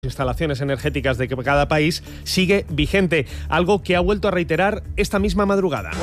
instalaciones energéticas de cada país sigue vigente, algo que ha vuelto a reiterar esta misma madrugada.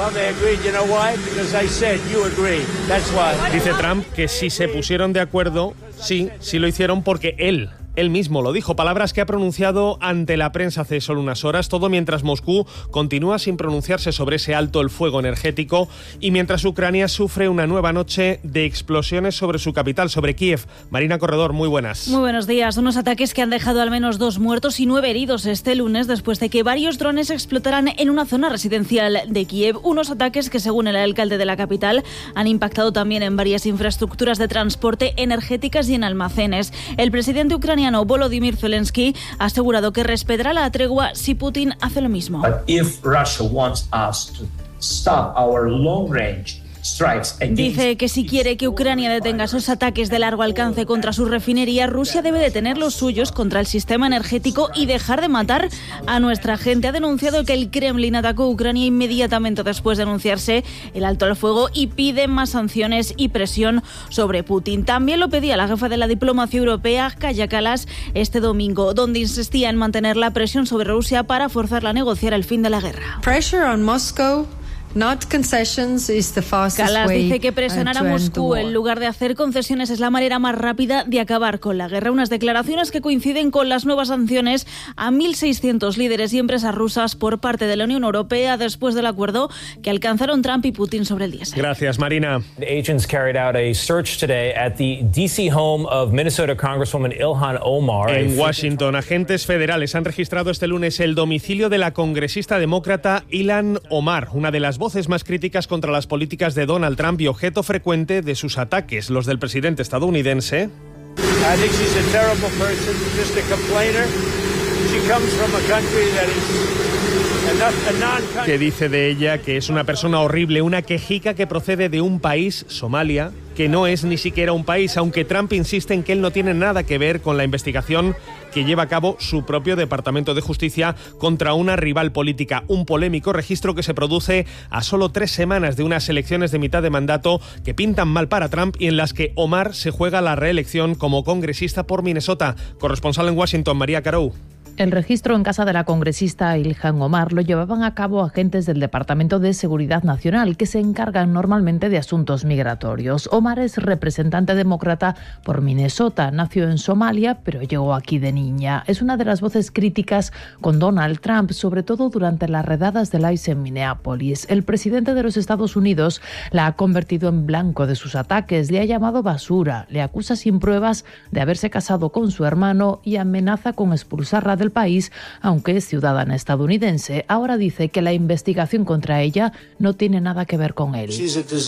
Dice Trump que si se pusieron de acuerdo, sí lo hicieron porque él mismo lo dijo, palabras que ha pronunciado ante la prensa hace solo unas horas, todo mientras Moscú continúa sin pronunciarse sobre ese alto el fuego energético y mientras Ucrania sufre una nueva noche de explosiones sobre su capital, sobre Kiev. Marina Corredor, muy buenas. Muy buenos días. Unos ataques que han dejado al menos 2 muertos y 9 heridos este lunes después de que varios drones explotaran en una zona residencial de Kiev. Unos ataques que, según el alcalde de la capital, han impactado también en varias infraestructuras de transporte, energéticas y en almacenes. El presidente ucraniano Volodymyr Zelensky ha asegurado que respetará la tregua si Putin hace lo mismo. Dice que si quiere que Ucrania detenga esos ataques de largo alcance contra sus refinerías, Rusia debe detener los suyos contra el sistema energético y dejar de matar a nuestra gente. Ha denunciado que el Kremlin atacó a Ucrania inmediatamente después de anunciarse el alto al fuego y pide más sanciones y presión sobre Putin. También lo pedía la jefa de la diplomacia europea, Kaja Kallas, este domingo, donde insistía en mantener la presión sobre Rusia para forzarla a negociar el fin de la guerra. Pressure on Moscow. Kallas dice que presionar a Moscú en lugar de hacer concesiones es la manera más rápida de acabar con la guerra. Unas declaraciones que coinciden con las nuevas sanciones a 1.600 líderes y empresas rusas por parte de la Unión Europea después del acuerdo que alcanzaron Trump y Putin sobre el diésel. Gracias, Marina. Agents carried out a search today at the DC home of Minnesota Congresswoman Ilhan Omar. En Washington, agentes federales han registrado este lunes el domicilio de la congresista demócrata Ilhan Omar, una de las voces más críticas contra las políticas de Donald Trump y objeto frecuente de sus ataques, los del presidente estadounidense. Que dice de ella que es una persona horrible, una quejica que procede de un país, Somalia, que no es ni siquiera un país, aunque Trump insiste en que él no tiene nada que ver con la investigación que lleva a cabo su propio Departamento de Justicia contra una rival política. Un polémico registro que se produce a solo 3 semanas de unas elecciones de mitad de mandato que pintan mal para Trump y en las que Omar se juega la reelección como congresista por Minnesota. Corresponsal en Washington, María Carou. El registro en casa de la congresista Ilhan Omar lo llevaban a cabo agentes del Departamento de Seguridad Nacional, que se encargan normalmente de asuntos migratorios. Omar es representante demócrata por Minnesota, nació en Somalia, pero llegó aquí de niña. Es una de las voces críticas con Donald Trump, sobre todo durante las redadas del ICE en Minneapolis. El presidente de los Estados Unidos la ha convertido en blanco de sus ataques, le ha llamado basura, le acusa sin pruebas de haberse casado con su hermano y amenaza con expulsarla del país, aunque es ciudadana estadounidense. Ahora dice que la investigación contra ella no tiene nada que ver con él.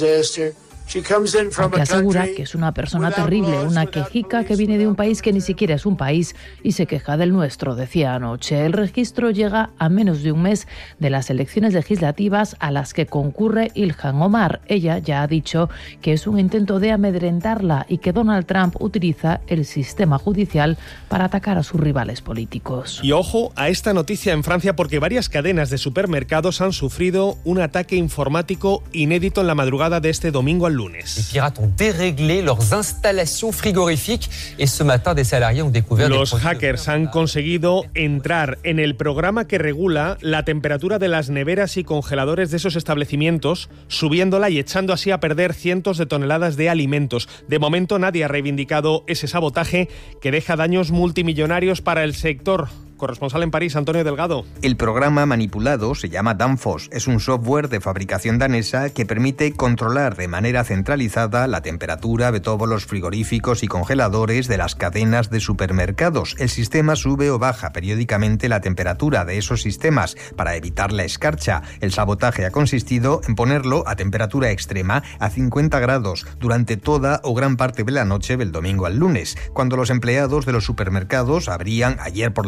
Aunque asegura que es una persona terrible, una quejica que viene de un país que ni siquiera es un país y se queja del nuestro, decía anoche. El registro llega a menos de un mes de las elecciones legislativas a las que concurre Ilhan Omar. Ella ya ha dicho que es un intento de amedrentarla y que Donald Trump utiliza el sistema judicial para atacar a sus rivales políticos. Y ojo a esta noticia en Francia, porque varias cadenas de supermercados han sufrido un ataque informático inédito en la madrugada de este domingo al lunes. Les pirates ont déréglé leurs installations frigorifiques et ce matin des salariés ont découvert Los hackers han conseguido entrar en el programa que regula la temperatura de las neveras y congeladores de esos establecimientos, subiéndola y echando así a perder cientos de toneladas de alimentos. De momento nadie ha reivindicado ese sabotaje que deja daños multimillonarios para el sector. Corresponsal en París, Antonio Delgado. El programa manipulado se llama Danfoss. Es un software de fabricación danesa que permite controlar de manera centralizada la temperatura de todos los frigoríficos y congeladores de las cadenas de supermercados. El sistema sube o baja periódicamente la temperatura de esos sistemas para evitar la escarcha. El sabotaje ha consistido en ponerlo a temperatura extrema, a 50 grados, durante toda o gran parte de la noche del domingo al lunes, cuando los empleados de los supermercados abrían ayer por la mañana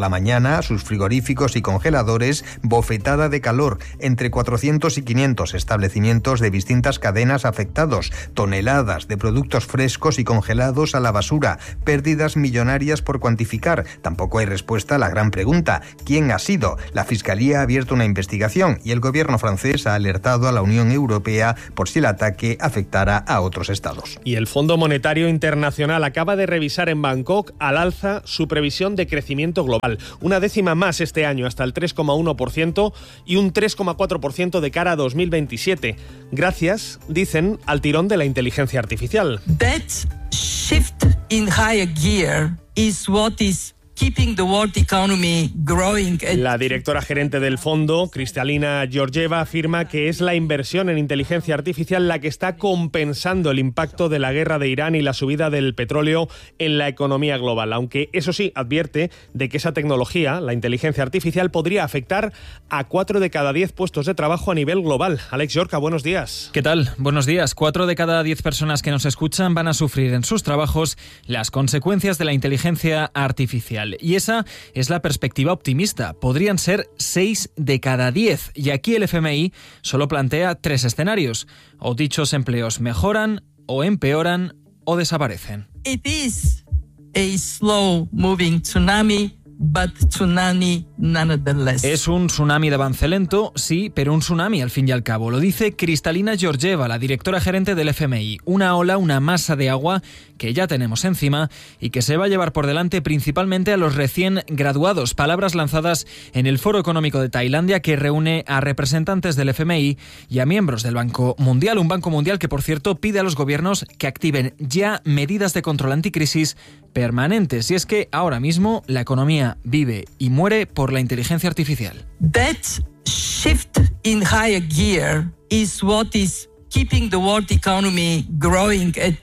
semana sus frigoríficos y congeladores bofetada de calor, entre 400 y 500 establecimientos de distintas cadenas afectados, toneladas de productos frescos y congelados a la basura, pérdidas millonarias por cuantificar. Tampoco hay respuesta a la gran pregunta: ¿quién ha sido? La Fiscalía ha abierto una investigación y el gobierno francés ha alertado a la Unión Europea por si el ataque afectara a otros estados. Y el Fondo Monetario Internacional acaba de revisar en Bangkok al alza su previsión de crecimiento global, una décima más este año, hasta el 3,1% y un 3,4% de cara a 2027, gracias, dicen, al tirón de la inteligencia artificial. That shift in higher gear is what is keeping the world economy growing. La directora gerente del fondo, Kristalina Georgieva, afirma que es la inversión en inteligencia artificial la que está compensando el impacto de la guerra de Irán y la subida del petróleo en la economía global, aunque eso sí advierte de que esa tecnología, la inteligencia artificial, podría afectar a 4 de cada 10 puestos de trabajo a nivel global. Alex Yorca, buenos días. ¿Qué tal? Buenos días. 4 de cada 10 personas que nos escuchan van a sufrir en sus trabajos las consecuencias de la inteligencia artificial. Y esa es la perspectiva optimista. Podrían ser 6 de cada 10. Y aquí el FMI solo plantea 3 escenarios. O dichos empleos mejoran, o empeoran, o desaparecen. It is a slow moving tsunami, but tsunami nonetheless. Es un tsunami de avance lento, sí, pero un tsunami al fin y al cabo. Lo dice Kristalina Georgieva, la directora gerente del FMI. Una ola, una masa de agua que ya tenemos encima y que se va a llevar por delante principalmente a los recién graduados. Palabras lanzadas en el Foro Económico de Tailandia, que reúne a representantes del FMI y a miembros del Banco Mundial. Un Banco Mundial que, por cierto, pide a los gobiernos que activen ya medidas de control anticrisis permanentes. Y es que ahora mismo la economía vive y muere por la inteligencia artificial. That shift in higher gear is what is keeping the world economy growing at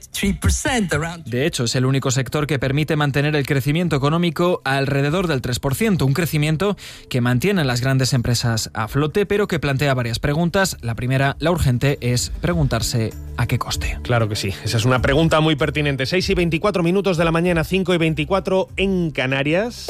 3% around. De hecho, es el único sector que permite mantener el crecimiento económico alrededor del 3%, un crecimiento que mantiene a las grandes empresas a flote, pero que plantea varias preguntas. La primera, la urgente, es preguntarse a qué coste. Claro que sí, esa es una pregunta muy pertinente. 6:24 de la mañana, 5:24 en Canarias.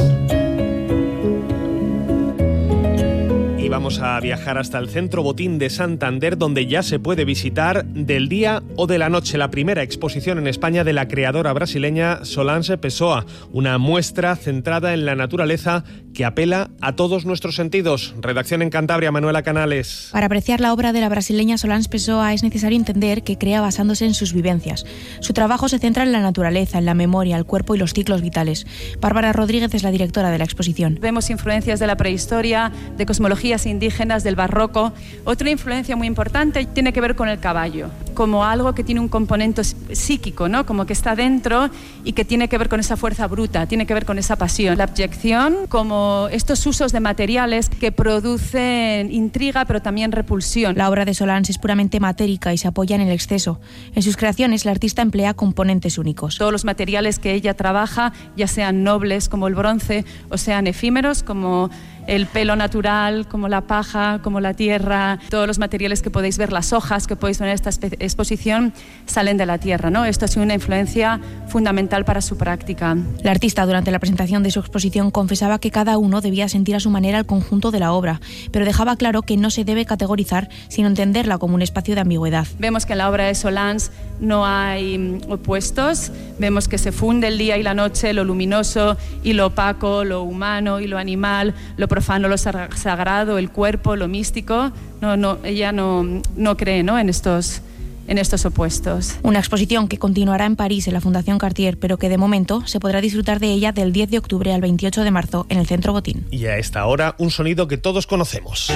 Vamos a viajar hasta el Centro Botín de Santander, donde ya se puede visitar del día o de la noche la primera exposición en España de la creadora brasileña Solange Pessoa, una muestra centrada en la naturaleza que apela a todos nuestros sentidos. Redacción en Cantabria, Manuela Canales. Para apreciar la obra de la brasileña Solange Pessoa es necesario entender que crea basándose en sus vivencias. Su trabajo se centra en la naturaleza, en la memoria, el cuerpo y los ciclos vitales. Bárbara Rodríguez es la directora de la exposición. Vemos influencias de la prehistoria, de cosmologías indígenas, del barroco. Otra influencia muy importante tiene que ver con el caballo, como algo que tiene un componente psíquico, ¿no? Como que está dentro y que tiene que ver con esa fuerza bruta, tiene que ver con esa pasión. La abyección, como estos usos de materiales que producen intriga pero también repulsión. La obra de Solange es puramente matérica y se apoya en el exceso. En sus creaciones la artista emplea componentes únicos. Todos los materiales que ella trabaja, ya sean nobles como el bronce o sean efímeros como el pelo natural, como la paja, como la tierra, todos los materiales que podéis ver, las hojas que podéis ver en esta exposición, salen de la tierra, ¿no? Esto ha sido una influencia fundamental para su práctica. La artista, durante la presentación de su exposición, confesaba que cada uno debía sentir a su manera el conjunto de la obra, pero dejaba claro que no se debe categorizar, sino entenderla como un espacio de ambigüedad. Vemos que en la obra de Solange no hay opuestos, vemos que se funde el día y la noche, lo luminoso y lo opaco, lo humano y lo animal, lo profano, lo sagrado, el cuerpo, lo místico. Ella no cree, ¿no?, en estos opuestos. Una exposición que continuará en París, en la Fundación Cartier, pero que de momento se podrá disfrutar de ella del 10 de octubre al 28 de marzo en el Centro Botín. Y a esta hora, un sonido que todos conocemos.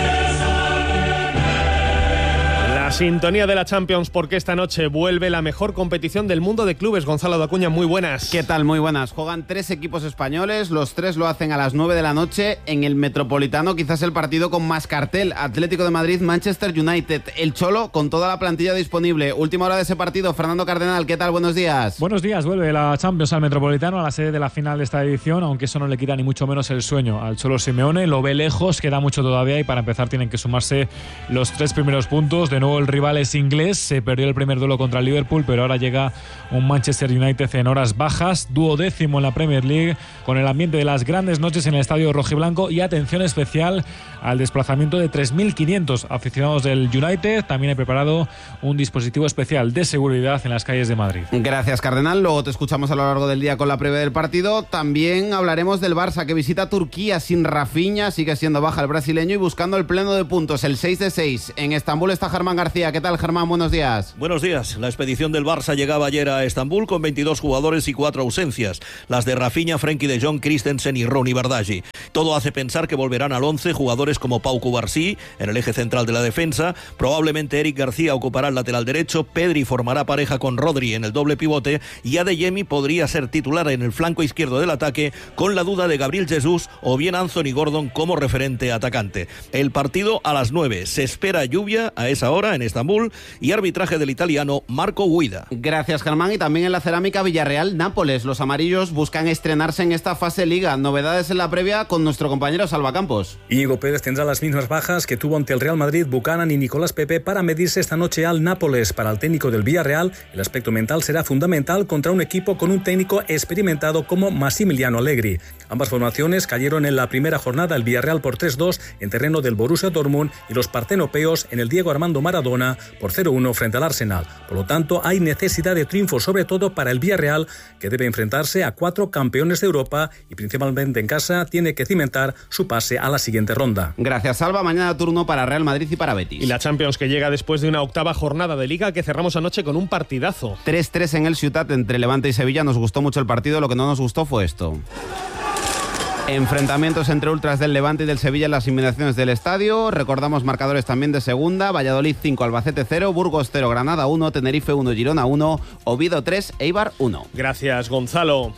La sintonía de la Champions, porque esta noche vuelve la mejor competición del mundo de clubes. Gonzalo de Acuña, muy buenas. ¿Qué tal? Muy buenas. Juegan 3 equipos españoles, los 3 lo hacen a las 9 de la noche en el Metropolitano, quizás el partido con más cartel. Atlético de Madrid, Manchester United. El Cholo con toda la plantilla disponible. Última hora de ese partido, Fernando Cardenal, ¿qué tal? Buenos días. Buenos días, vuelve la Champions al Metropolitano, a la sede de la final de esta edición, aunque eso no le quita ni mucho menos el sueño al Cholo Simeone. Lo ve lejos, queda mucho todavía y para empezar tienen que sumarse los 3 primeros puntos. De nuevo el el rival es inglés, se perdió el primer duelo contra el Liverpool, pero ahora llega un Manchester United en horas bajas, 12º en la Premier League, con el ambiente de las grandes noches en el estadio rojiblanco y atención especial al desplazamiento de 3.500 aficionados del United. También he preparado un dispositivo especial de seguridad en las calles de Madrid. Gracias, Cardenal. Luego te escuchamos a lo largo del día con la previa del partido. También hablaremos del Barça, que visita Turquía sin Rafinha, sigue siendo baja el brasileño y buscando el pleno de puntos, el 6 de 6. En Estambul está Germán García. ¿Qué tal, Germán? Buenos días. Buenos días. La expedición del Barça llegaba ayer a Estambul con 22 jugadores y 4 ausencias. Las de Rafinha, Frenkie de Jong, Christensen y Ronny Bardghji. Todo hace pensar que volverán al 11 jugadores como Pau Cubarsí en el eje central de la defensa. Probablemente Eric García ocupará el lateral derecho. Pedri formará pareja con Rodri en el doble pivote y Adeyemi podría ser titular en el flanco izquierdo del ataque, con la duda de Gabriel Jesús o bien Anthony Gordon como referente atacante. El partido a las 9. Se espera lluvia a esa hora en Estambul y arbitraje del italiano Marco Guida. Gracias, Germán. Y también en la cerámica Villarreal-Nápoles. Los amarillos buscan estrenarse en esta fase Liga. Novedades en la previa con nuestro compañero Salva Campos. Íñigo Pérez tendrá las mismas bajas que tuvo ante el Real Madrid Buchanan y Nicolás Pepe para medirse esta noche al Nápoles. Para el técnico del Villarreal, el aspecto mental será fundamental contra un equipo con un técnico experimentado como Massimiliano Allegri. Ambas formaciones cayeron en la primera jornada, el Villarreal por 3-2 en terreno del Borussia Dortmund y los partenopeos en el Diego Armando Maradona por 0-1 frente al Arsenal. Por lo tanto, hay necesidad de triunfo, sobre todo para el Villarreal, que debe enfrentarse a 4 campeones de Europa y principalmente en casa tiene que cimentar su pase a la siguiente ronda. Gracias, Salva. Mañana turno para Real Madrid y para Betis. Y la Champions, que llega después de una 8ª jornada de Liga que cerramos anoche con un partidazo. 3-3 en el Ciutat entre Levante y Sevilla. Nos gustó mucho el partido, lo que no nos gustó fue esto. Enfrentamientos entre ultras del Levante y del Sevilla en las inmediaciones del estadio. Recordamos marcadores también de segunda: Valladolid 5, Albacete 0, Burgos 0, Granada 1, Tenerife 1, Girona 1, Oviedo 3, Eibar 1. Gracias, Gonzalo.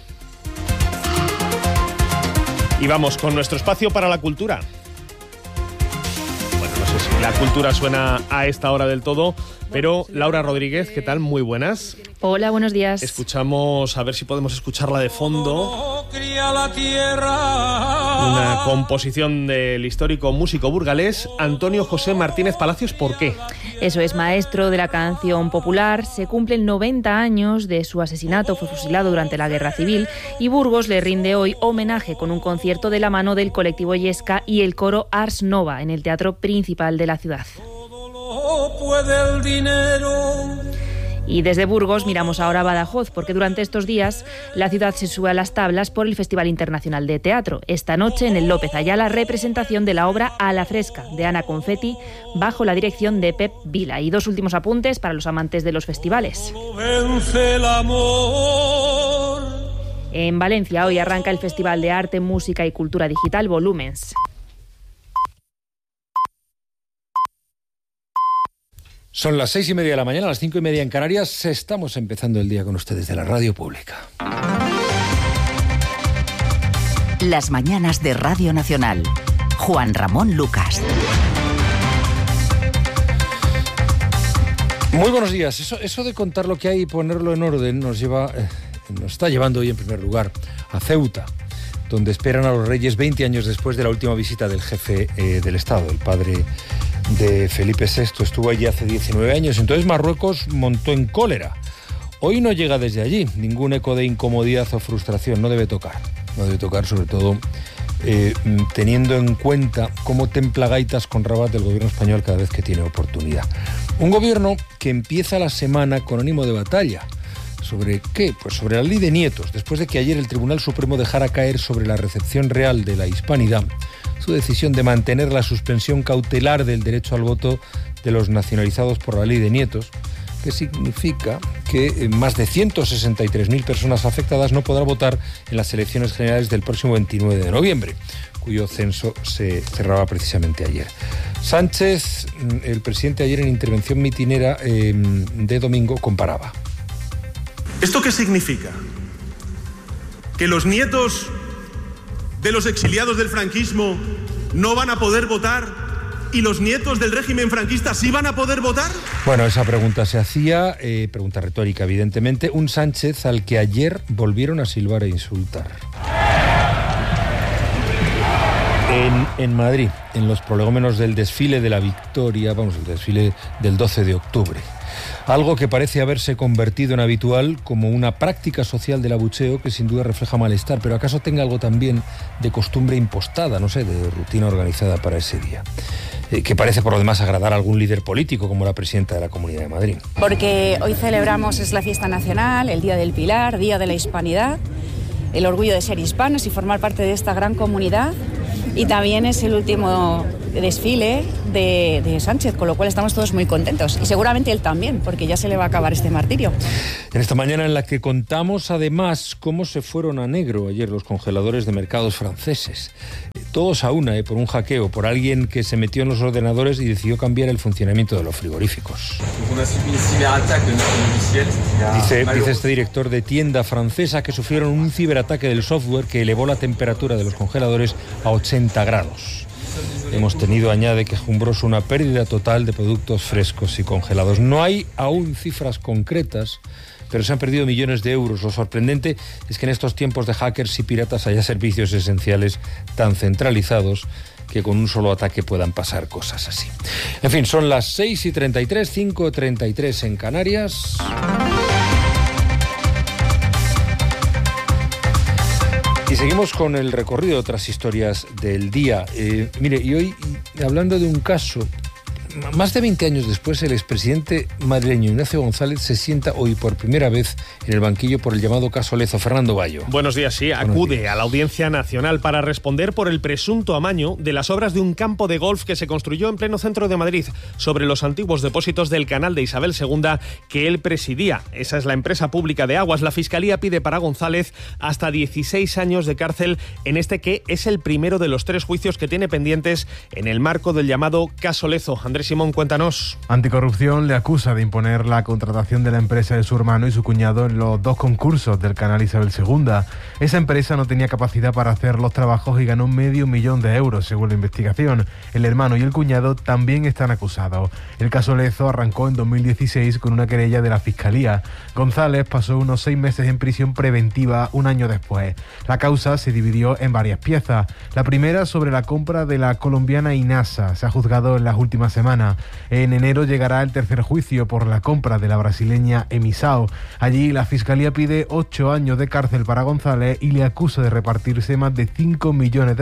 Y vamos con nuestro espacio para la cultura. Bueno, no sé si la cultura suena a esta hora del todo, pero Laura Rodríguez, ¿qué tal? Muy buenas. Hola, buenos días. Escuchamos, a ver si podemos escucharla de fondo. Una composición del histórico músico burgalés Antonio José Martínez Palacios. ¿Por qué? Eso es, maestro de la canción popular. Se cumplen 90 años de su asesinato. Fue fusilado durante la Guerra Civil y Burgos le rinde hoy homenaje con un concierto de la mano del colectivo Yesca y el coro Ars Nova en el Teatro Principal de la ciudad. Puede el dinero. Y desde Burgos miramos ahora a Badajoz, porque durante estos días la ciudad se sube a las tablas por el Festival Internacional de Teatro. Esta noche en el López Ayala, representación de la obra A la Fresca, de Ana Confetti, bajo la dirección de Pep Vila. Y 2 últimos apuntes para los amantes de los festivales. Vence el amor. En Valencia hoy arranca el Festival de Arte, Música y Cultura Digital Volúmens. Son las 6:30 de la mañana, las 5:30 en Canarias. Estamos empezando el día con ustedes de la Radio Pública. Las mañanas de Radio Nacional. Juan Ramón Lucas. Muy buenos días. Eso de contar lo que hay y ponerlo en orden nos está llevando hoy en primer lugar a Ceuta, donde esperan a los Reyes 20 años después de la última visita del jefe del Estado, el padre de Felipe VI. Estuvo allí hace 19 años, entonces Marruecos montó en cólera. Hoy no llega desde allí ningún eco de incomodidad o frustración, no debe tocar sobre todo teniendo en cuenta cómo templa gaitas con Rabat del gobierno español cada vez que tiene oportunidad. Un gobierno que empieza la semana con ánimo de batalla. ¿Sobre qué? Pues sobre la ley de nietos, después de que ayer el Tribunal Supremo dejara caer sobre la recepción real de la hispanidad su decisión de mantener la suspensión cautelar del derecho al voto de los nacionalizados por la ley de nietos, que significa que más de 163.000 personas afectadas no podrán votar en las elecciones generales del próximo 29 de noviembre, cuyo censo se cerraba precisamente ayer. Sánchez, el presidente, ayer en intervención mitinera de domingo, comparaba. ¿Esto qué significa? ¿Que los nietos de los exiliados del franquismo no van a poder votar y los nietos del régimen franquista sí van a poder votar? Bueno, esa pregunta se hacía, pregunta retórica evidentemente, un Sánchez al que ayer volvieron a silbar e insultar. En Madrid, en los prolegómenos del desfile de la Victoria, el desfile del 12 de octubre. Algo que parece haberse convertido en habitual como una práctica social del abucheo que sin duda refleja malestar, pero acaso tenga algo también de costumbre impostada, de rutina organizada para ese día. Que parece por lo demás agradar a algún líder político como la presidenta de la Comunidad de Madrid. Porque hoy celebramos, es la fiesta nacional, el Día del Pilar, Día de la Hispanidad, el orgullo de ser hispanos y formar parte de esta gran comunidad. Y también es el último desfile de Sánchez, con lo cual estamos todos muy contentos. Y seguramente él también, porque ya se le va a acabar este martirio. En esta mañana en la que contamos además cómo se fueron a negro ayer los congeladores de mercados franceses. Todos a una, por un hackeo, por alguien que se metió en los ordenadores y decidió cambiar el funcionamiento de los frigoríficos. Dice este director de tienda francesa que sufrieron un ciberataque del software que elevó la temperatura de los congeladores a 80 grados. Hemos tenido, añade quejumbroso, una pérdida total de productos frescos y congelados. No hay aún cifras concretas, pero se han perdido millones de euros. Lo sorprendente es que en estos tiempos de hackers y piratas haya servicios esenciales tan centralizados que con un solo ataque puedan pasar cosas así. En fin, son las 6:33, 5:33 en Canarias. Y seguimos con el recorrido de otras historias del día. Y hoy, hablando de un caso, más de 20 años después, el expresidente madrileño Ignacio González se sienta hoy por primera vez en el banquillo por el llamado caso Lezo. Fernando Bayo. Buenos días, sí. Acude a la Audiencia Nacional para responder por el presunto amaño de las obras de un campo de golf que se construyó en pleno centro de Madrid sobre los antiguos depósitos del canal de Isabel II que él presidía. Esa es la empresa pública de aguas. La Fiscalía pide para González hasta 16 años de cárcel en este que es el primero de los 3 juicios que tiene pendientes en el marco del llamado caso Lezo. Andrés Simón, cuéntanos. Anticorrupción le acusa de imponer la contratación de la empresa de su hermano y su cuñado en los 2 concursos del canal Isabel II. Esa empresa no tenía capacidad para hacer los trabajos y ganó $500,000 de euros, según la investigación. El hermano y el cuñado también están acusados. El caso Lezo arrancó en 2016 con una querella de la Fiscalía. González pasó unos 6 meses en prisión preventiva un año después. La causa se dividió en varias piezas. La primera sobre la compra de la colombiana Inasa. Se ha juzgado en las últimas semanas. En enero llegará el tercer juicio por la compra de la brasileña Emisao. Allí la Fiscalía pide 8 años de cárcel para González y le acusa de repartirse más de $5 millones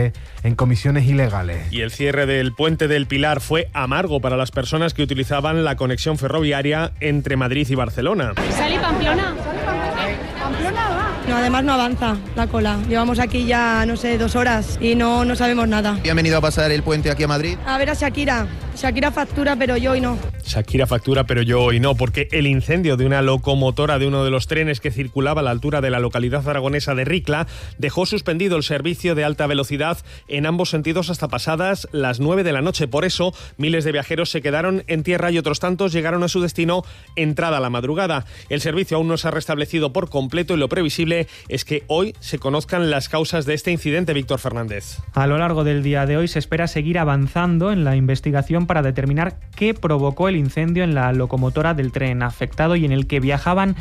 en comisiones ilegales. Y el cierre del puente del Pilar fue amargo para las personas que utilizaban la conexión ferroviaria entre Madrid y Barcelona. ¿Sale Pamplona? ¿Pamplona va? No, además no avanza la cola. Llevamos aquí ya, 2 horas y no sabemos nada. ¿Y han venido a pasar el puente aquí a Madrid? A ver a Shakira. Shakira factura, pero yo hoy no. Shakira factura, pero yo hoy no, porque el incendio de una locomotora de uno de los trenes que circulaba a la altura de la localidad aragonesa de Ricla dejó suspendido el servicio de alta velocidad en ambos sentidos hasta pasadas las 9 de la noche. Por eso, miles de viajeros se quedaron en tierra y otros tantos llegaron a su destino entrada la madrugada. El servicio aún no se ha restablecido por completo y lo previsible es que hoy se conozcan las causas de este incidente. Víctor Fernández. A lo largo del día de hoy se espera seguir avanzando en la investigación para determinar qué provocó el incendio en la locomotora del tren afectado y en el que viajaban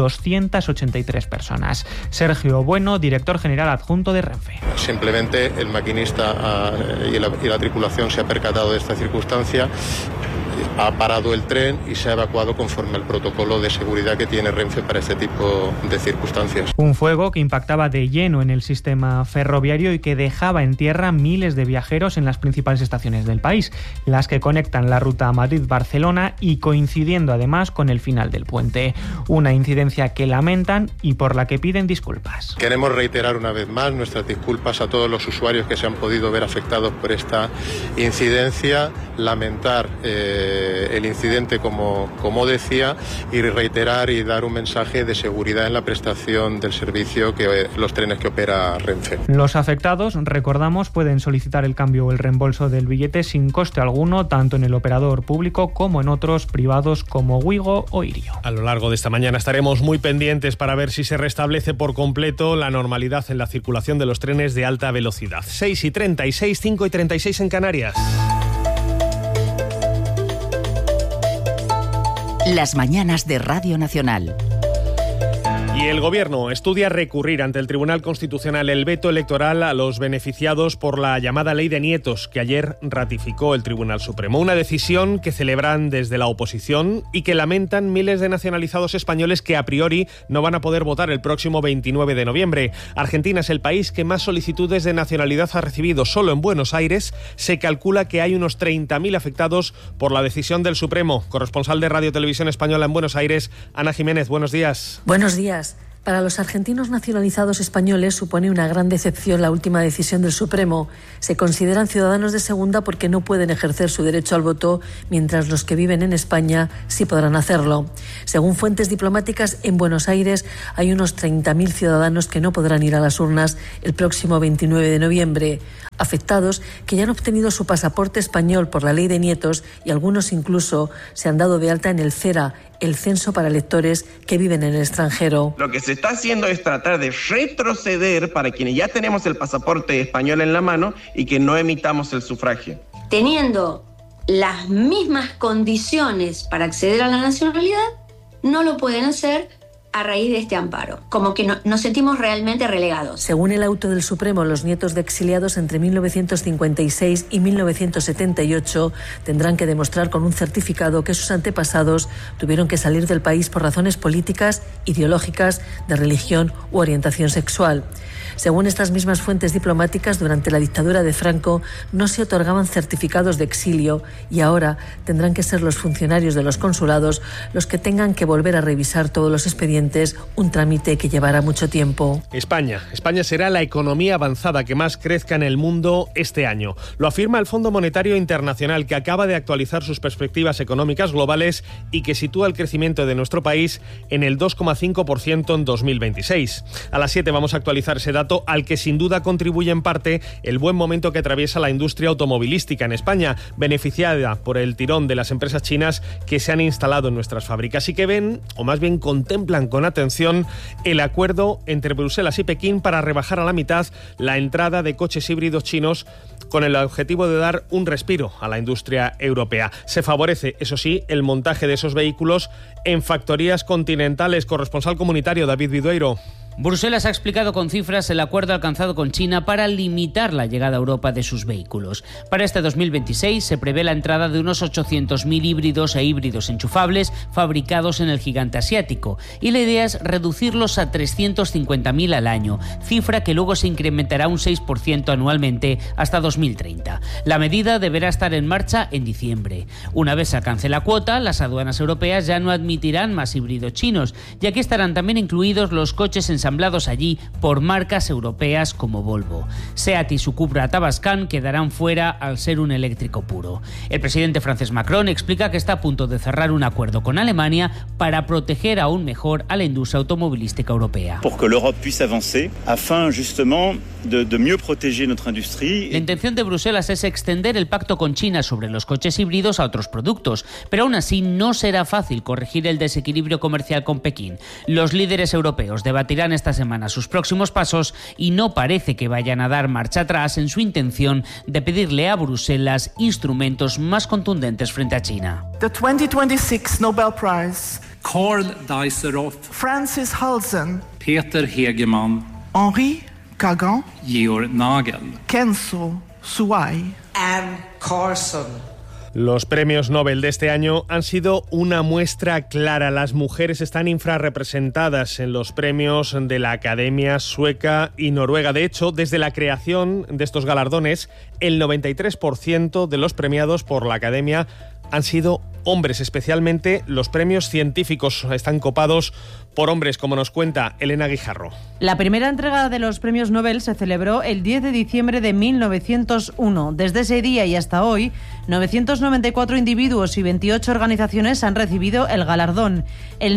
283 personas. Sergio Bueno, director general adjunto de Renfe. Simplemente el maquinista y la tripulación se ha percatado de esta circunstancia, ha parado el tren y se ha evacuado conforme al protocolo de seguridad que tiene Renfe para este tipo de circunstancias. Un fuego que impactaba de lleno en el sistema ferroviario y que dejaba en tierra miles de viajeros en las principales estaciones del país, las que conectan la ruta Madrid-Barcelona y coincidiendo además con el final del puente. Una incidencia que lamentan y por la que piden disculpas. Queremos reiterar una vez más nuestras disculpas a todos los usuarios que se han podido ver afectados por esta incidencia, lamentar el incidente como decía y reiterar y dar un mensaje de seguridad en la prestación del servicio que los trenes que opera Renfe. Los afectados, recordamos, pueden solicitar el cambio o el reembolso del billete sin coste alguno, tanto en el operador público como en otros privados como Wigo o Irio. A lo largo de esta mañana estaremos muy pendientes para ver si se restablece por completo la normalidad en la circulación de los trenes de alta velocidad. 6:36, 5:36 en Canarias. Las mañanas de Radio Nacional. Y el Gobierno estudia recurrir ante el Tribunal Constitucional el veto electoral a los beneficiados por la llamada Ley de Nietos, que ayer ratificó el Tribunal Supremo. Una decisión que celebran desde la oposición y que lamentan miles de nacionalizados españoles que a priori no van a poder votar el próximo 29 de noviembre. Argentina es el país que más solicitudes de nacionalidad ha recibido. Solo en Buenos Aires se calcula que hay unos 30.000 afectados por la decisión del Supremo. Corresponsal de Radio Televisión Española en Buenos Aires, Ana Jiménez, buenos días. Buenos días. Para los argentinos nacionalizados españoles supone una gran decepción la última decisión del Supremo. Se consideran ciudadanos de segunda porque no pueden ejercer su derecho al voto, mientras los que viven en España sí podrán hacerlo. Según fuentes diplomáticas, en Buenos Aires hay unos 30.000 ciudadanos que no podrán ir a las urnas el próximo 29 de noviembre. Afectados que ya han obtenido su pasaporte español por la Ley de Nietos y algunos incluso se han dado de alta en el CERA, el Censo para Electores que viven en el extranjero. Lo que se está haciendo es tratar de retroceder para quienes ya tenemos el pasaporte español en la mano y que no emitamos el sufragio. Teniendo las mismas condiciones para acceder a la nacionalidad, no lo pueden hacer a raíz de este amparo, como que nos sentimos realmente relegados. Según el auto del Supremo, los nietos de exiliados entre 1956 y 1978 tendrán que demostrar con un certificado que sus antepasados tuvieron que salir del país por razones políticas, ideológicas, de religión u orientación sexual. Según estas mismas fuentes diplomáticas, durante la dictadura de Franco no se otorgaban certificados de exilio y ahora tendrán que ser los funcionarios de los consulados los que tengan que volver a revisar todos los expedientes, un trámite que llevará mucho tiempo. España será la economía avanzada que más crezca en el mundo este año. Lo afirma el Fondo Monetario Internacional, que acaba de actualizar sus perspectivas económicas globales y que sitúa el crecimiento de nuestro país en el 2,5% en 2026. A las 7 vamos a actualizar ese dato, al que sin duda contribuye en parte el buen momento que atraviesa la industria automovilística en España, beneficiada por el tirón de las empresas chinas que se han instalado en nuestras fábricas y que ven, o más bien contemplan con atención, el acuerdo entre Bruselas y Pekín para rebajar a la mitad la entrada de coches híbridos chinos, con el objetivo de dar un respiro a la industria europea. Se favorece, eso sí, el montaje de esos vehículos en factorías continentales. Corresponsal comunitario David Vidueiro. Bruselas ha explicado con cifras el acuerdo alcanzado con China para limitar la llegada a Europa de sus vehículos. Para este 2026 se prevé la entrada de unos 800.000 híbridos e híbridos enchufables fabricados en el gigante asiático, y la idea es reducirlos a 350.000 al año, cifra que luego se incrementará un 6% anualmente hasta 2030. La medida deberá estar en marcha en diciembre. Una vez se alcance la cuota, las aduanas europeas ya no admitirán más híbridos chinos, y aquí estarán también incluidos los coches ensamblados allí por marcas europeas como Volvo. Seat y su Cupra Tavascan quedarán fuera al ser un eléctrico puro. El presidente francés Macron explica que está a punto de cerrar un acuerdo con Alemania para proteger aún mejor a la industria automovilística europea. Pour que l'Europe puisse avancer afin justement de mieux protéger notre industrie. La intención de Bruselas es extender el pacto con China sobre los coches híbridos a otros productos, pero aún así no será fácil corregir el desequilibrio comercial con Pekín. Los líderes europeos debatirán esta semana sus próximos pasos y no parece que vayan a dar marcha atrás en su intención de pedirle a Bruselas instrumentos más contundentes frente a China. The 2026 Nobel Prize. Karl Deiseroth, Francis Halsen, Peter Hegemann, Henri Kagan, Georg Nagel, Kenzo Suai, Anne Carson. Los premios Nobel de este año han sido una muestra clara. Las mujeres están infrarrepresentadas en los premios de la Academia sueca y noruega. De hecho, desde la creación de estos galardones, el 93% de los premiados por la Academia han sido hombres, especialmente los premios científicos están copados por hombres, como nos cuenta Elena Guijarro. La primera entrega de los premios Nobel se celebró el 10 de diciembre de 1901. Desde ese día y hasta hoy, 994 individuos y 28 organizaciones han recibido el galardón. El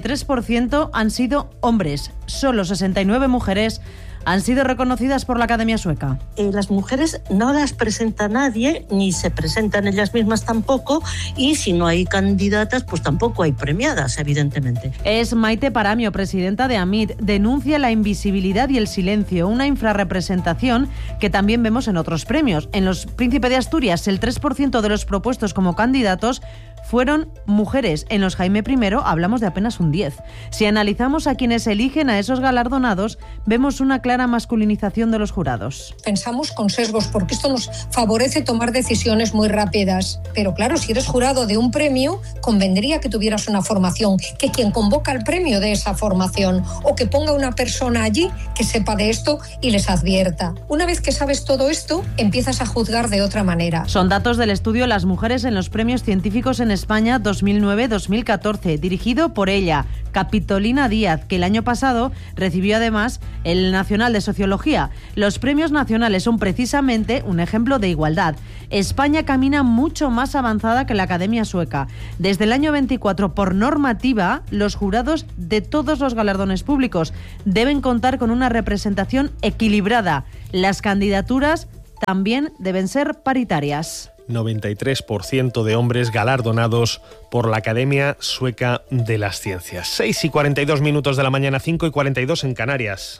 93% han sido hombres, solo 69 mujeres han sido reconocidas por la Academia Sueca. Las mujeres no las presenta nadie, ni se presentan ellas mismas tampoco, y si no hay candidatas, pues tampoco hay premiadas, evidentemente. Es Maite Paramio, presidenta de AMIT. Denuncia la invisibilidad y el silencio, una infrarrepresentación que también vemos en otros premios. En los Príncipe de Asturias, el 3% de los propuestos como candidatos fueron mujeres. En los Jaime I hablamos de apenas un 10. Si analizamos a quienes eligen a esos galardonados, vemos una clara masculinización de los jurados. Pensamos con sesgos, porque esto nos favorece tomar decisiones muy rápidas. Pero claro, si eres jurado de un premio, convendría que tuvieras una formación, que quien convoca el premio de esa formación, o que ponga una persona allí que sepa de esto y les advierta. Una vez que sabes todo esto, empiezas a juzgar de otra manera. Son datos del estudio Las mujeres en los premios científicos en España 2009-2014, dirigido por ella, Capitolina Díaz, que el año pasado recibió además el Nacional de Sociología. Los premios nacionales son precisamente un ejemplo de igualdad. España camina mucho más avanzada que la Academia Sueca. Desde el año 24, por normativa, los jurados de todos los galardones públicos deben contar con una representación equilibrada. Las candidaturas también deben ser paritarias. 93% de hombres galardonados por la Academia Sueca de las Ciencias. 6:42 de la mañana, 5:42 en Canarias.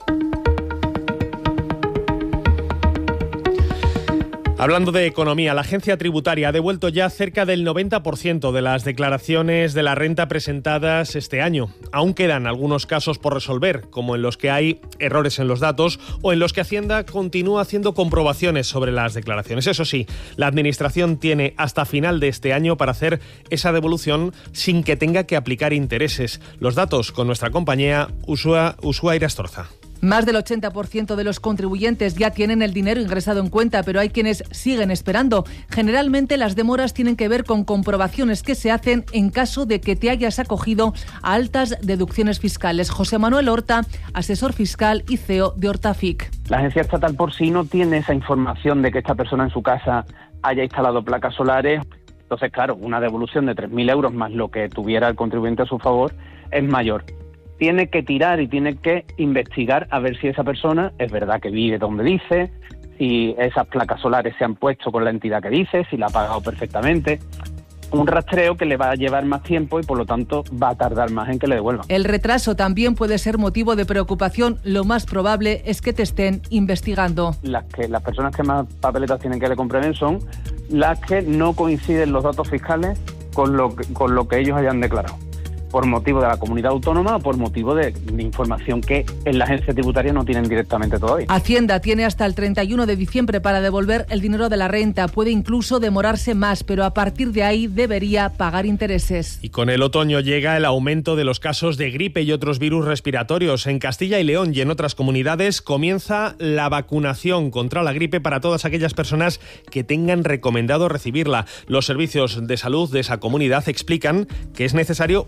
Hablando de economía, la agencia tributaria ha devuelto ya cerca del 90% de las declaraciones de la renta presentadas este año. Aún quedan algunos casos por resolver, como en los que hay errores en los datos o en los que Hacienda continúa haciendo comprobaciones sobre las declaraciones. Eso sí, la Administración tiene hasta final de este año para hacer esa devolución sin que tenga que aplicar intereses. Los datos con nuestra compañera Usua Irastorza. Más del 80% de los contribuyentes ya tienen el dinero ingresado en cuenta, pero hay quienes siguen esperando. Generalmente las demoras tienen que ver con comprobaciones que se hacen en caso de que te hayas acogido a altas deducciones fiscales. José Manuel Horta, asesor fiscal y CEO de Hortafic. La agencia estatal por sí no tiene esa información de que esta persona en su casa haya instalado placas solares. Entonces, claro, una devolución de 3.000 euros más lo que tuviera el contribuyente a su favor es mayor. Tiene que tirar y tiene que investigar a ver si esa persona es verdad que vive donde dice, si esas placas solares se han puesto con la entidad que dice, si la ha pagado perfectamente. Un rastreo que le va a llevar más tiempo y por lo tanto va a tardar más en que le devuelvan. El retraso también puede ser motivo de preocupación. Lo más probable es que te estén investigando. Las personas que más papeletas tienen que le comprueben son las que no coinciden los datos fiscales con lo que ellos hayan declarado, por motivo de la comunidad autónoma o por motivo de información que en la agencia tributaria no tienen directamente todavía. Hacienda tiene hasta el 31 de diciembre para devolver el dinero de la renta. Puede incluso demorarse más, pero a partir de ahí debería pagar intereses. Y con el otoño llega el aumento de los casos de gripe y otros virus respiratorios. En Castilla y León y en otras comunidades comienza la vacunación contra la gripe para todas aquellas personas que tengan recomendado recibirla. Los servicios de salud de esa comunidad explican que es necesario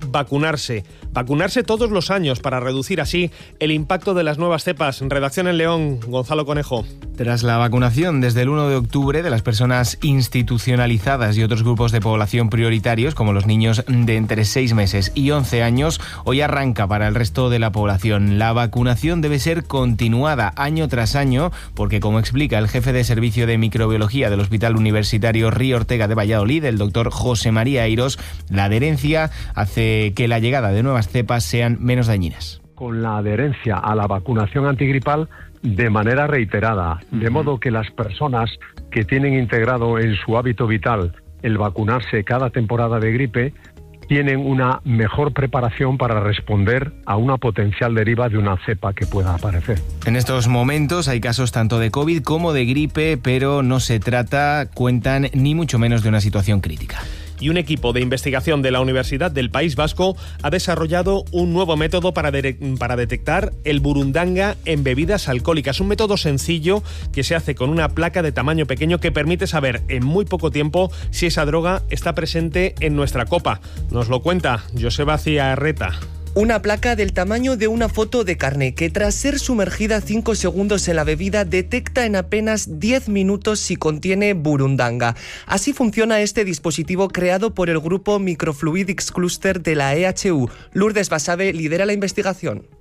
vacunarse todos los años para reducir así el impacto de las nuevas cepas. En redacción en León, Gonzalo Conejo. Tras la vacunación desde el 1 de octubre de las personas institucionalizadas y otros grupos de población prioritarios, como los niños de entre 6 meses y 11 años, hoy arranca para el resto de la población. La vacunación debe ser continuada año tras año, porque como explica el jefe de servicio de microbiología del Hospital Universitario Río Ortega de Valladolid, el doctor José María Eiros, la adherencia hace que la llegada de nuevas cepas sean menos dañinas. Con la adherencia a la vacunación antigripal de manera reiterada, de modo que las personas que tienen integrado en su hábito vital el vacunarse cada temporada de gripe tienen una mejor preparación para responder a una potencial deriva de una cepa que pueda aparecer. En estos momentos hay casos tanto de COVID como de gripe, pero no se trata, cuentan, ni mucho menos de una situación crítica. Y un equipo de investigación de la Universidad del País Vasco ha desarrollado un nuevo método para detectar el burundanga en bebidas alcohólicas. Un método sencillo que se hace con una placa de tamaño pequeño que permite saber en muy poco tiempo si esa droga está presente en nuestra copa. Nos lo cuenta Joseba Ciarreta. Una placa del tamaño de una foto de carné que tras ser sumergida 5 segundos en la bebida detecta en apenas 10 minutos si contiene burundanga. Así funciona este dispositivo creado por el grupo Microfluidics Cluster de la EHU. Lourdes Basabe lidera la investigación.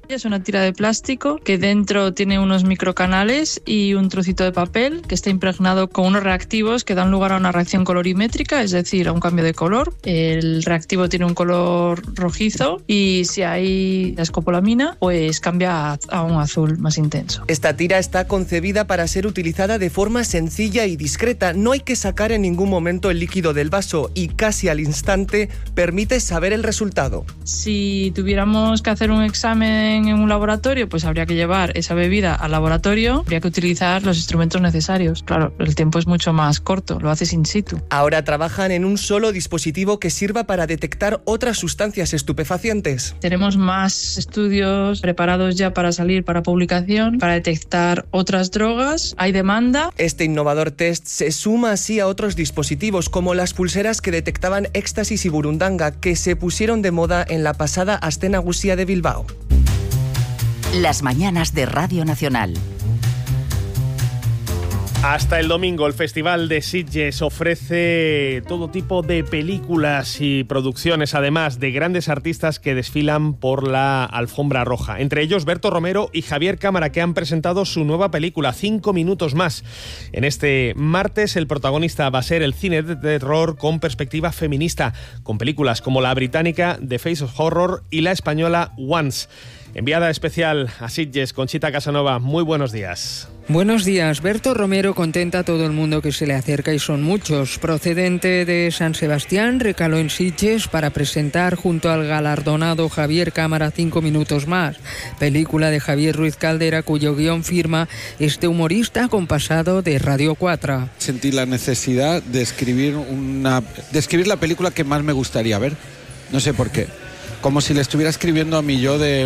Es una tira de plástico que dentro tiene unos microcanales y un trocito de papel que está impregnado con unos reactivos que dan lugar a una reacción colorimétrica, es decir, a un cambio de color. El reactivo tiene un color rojizo y si hay escopolamina, pues cambia a un azul más intenso. Esta tira está concebida para ser utilizada de forma sencilla y discreta. No hay que sacar en ningún momento el líquido del vaso y casi al instante permite saber el resultado. Si tuviéramos que hacer un examen en un laboratorio, pues habría que llevar esa bebida al laboratorio, habría que utilizar los instrumentos necesarios. Claro, el tiempo es mucho más corto, lo haces in situ. Ahora trabajan en un solo dispositivo que sirva para detectar otras sustancias estupefacientes. Tenemos más estudios preparados ya para salir para publicación, para detectar otras drogas. Hay demanda. Este innovador test se suma así a otros dispositivos como las pulseras que detectaban éxtasis y burundanga, que se pusieron de moda en la pasada Aste Nagusia de Bilbao. Las mañanas de Radio Nacional. Hasta el domingo, el Festival de Sitges ofrece todo tipo de películas y producciones, además de grandes artistas que desfilan por la alfombra roja. Entre ellos, Berto Romero y Javier Cámara, que han presentado su nueva película, 5 minutos más. En este martes, el protagonista va a ser el cine de terror con perspectiva feminista, con películas como la británica The Face of Horror y la española Once. Enviada especial a Sitges, Conchita Casanova, muy buenos días. Buenos días. Berto Romero contenta a todo el mundo que se le acerca y son muchos. Procedente de San Sebastián, recaló en Sitges para presentar junto al galardonado Javier Cámara 5 minutos más, película de Javier Ruiz Caldera, cuyo guión firma este humorista con pasado de Radio 4. Sentí la necesidad de escribir la película que más me gustaría ver. No sé por qué. Como si le estuviera escribiendo a mi yo de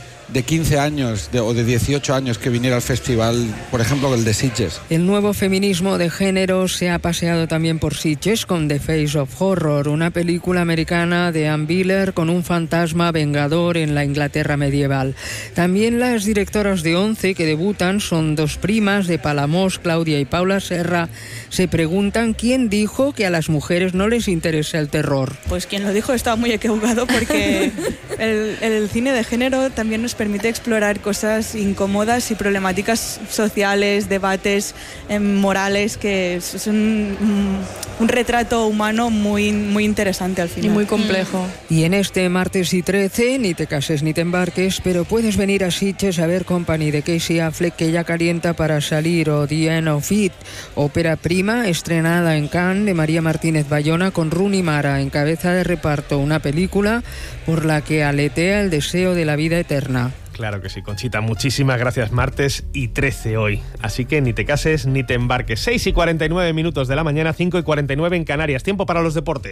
15 años o de 18 años que viniera al festival, por ejemplo, el de Sitges. El nuevo feminismo de género se ha paseado también por Sitges con The Face of Horror, una película americana de Ann Biller con un fantasma vengador en la Inglaterra medieval. También las directoras de Once, que debutan, son dos primas de Palamós, Claudia y Paula Serra. Se preguntan quién dijo que a las mujeres no les interesa el terror. Pues quien lo dijo estaba muy equivocado, porque el cine de género también nos permite explorar cosas incómodas y problemáticas sociales, debates morales, que es un retrato humano muy, muy interesante al final. Y muy complejo. Y en este martes y 13, ni te cases ni te embarques, pero puedes venir a Sitges a ver Company de Casey Affleck, que ya calienta para salir, o The End of It, ópera prima estrenada en Cannes de María Martínez Bayona con Rooney Mara en cabeza de reparto, una película por la que aletea el deseo de la vida eterna. Claro que sí, Conchita, muchísimas gracias. Martes y 13 hoy, así que ni te cases ni te embarques. 6:49 de la mañana, 5:49 en Canarias. Tiempo para los deportes.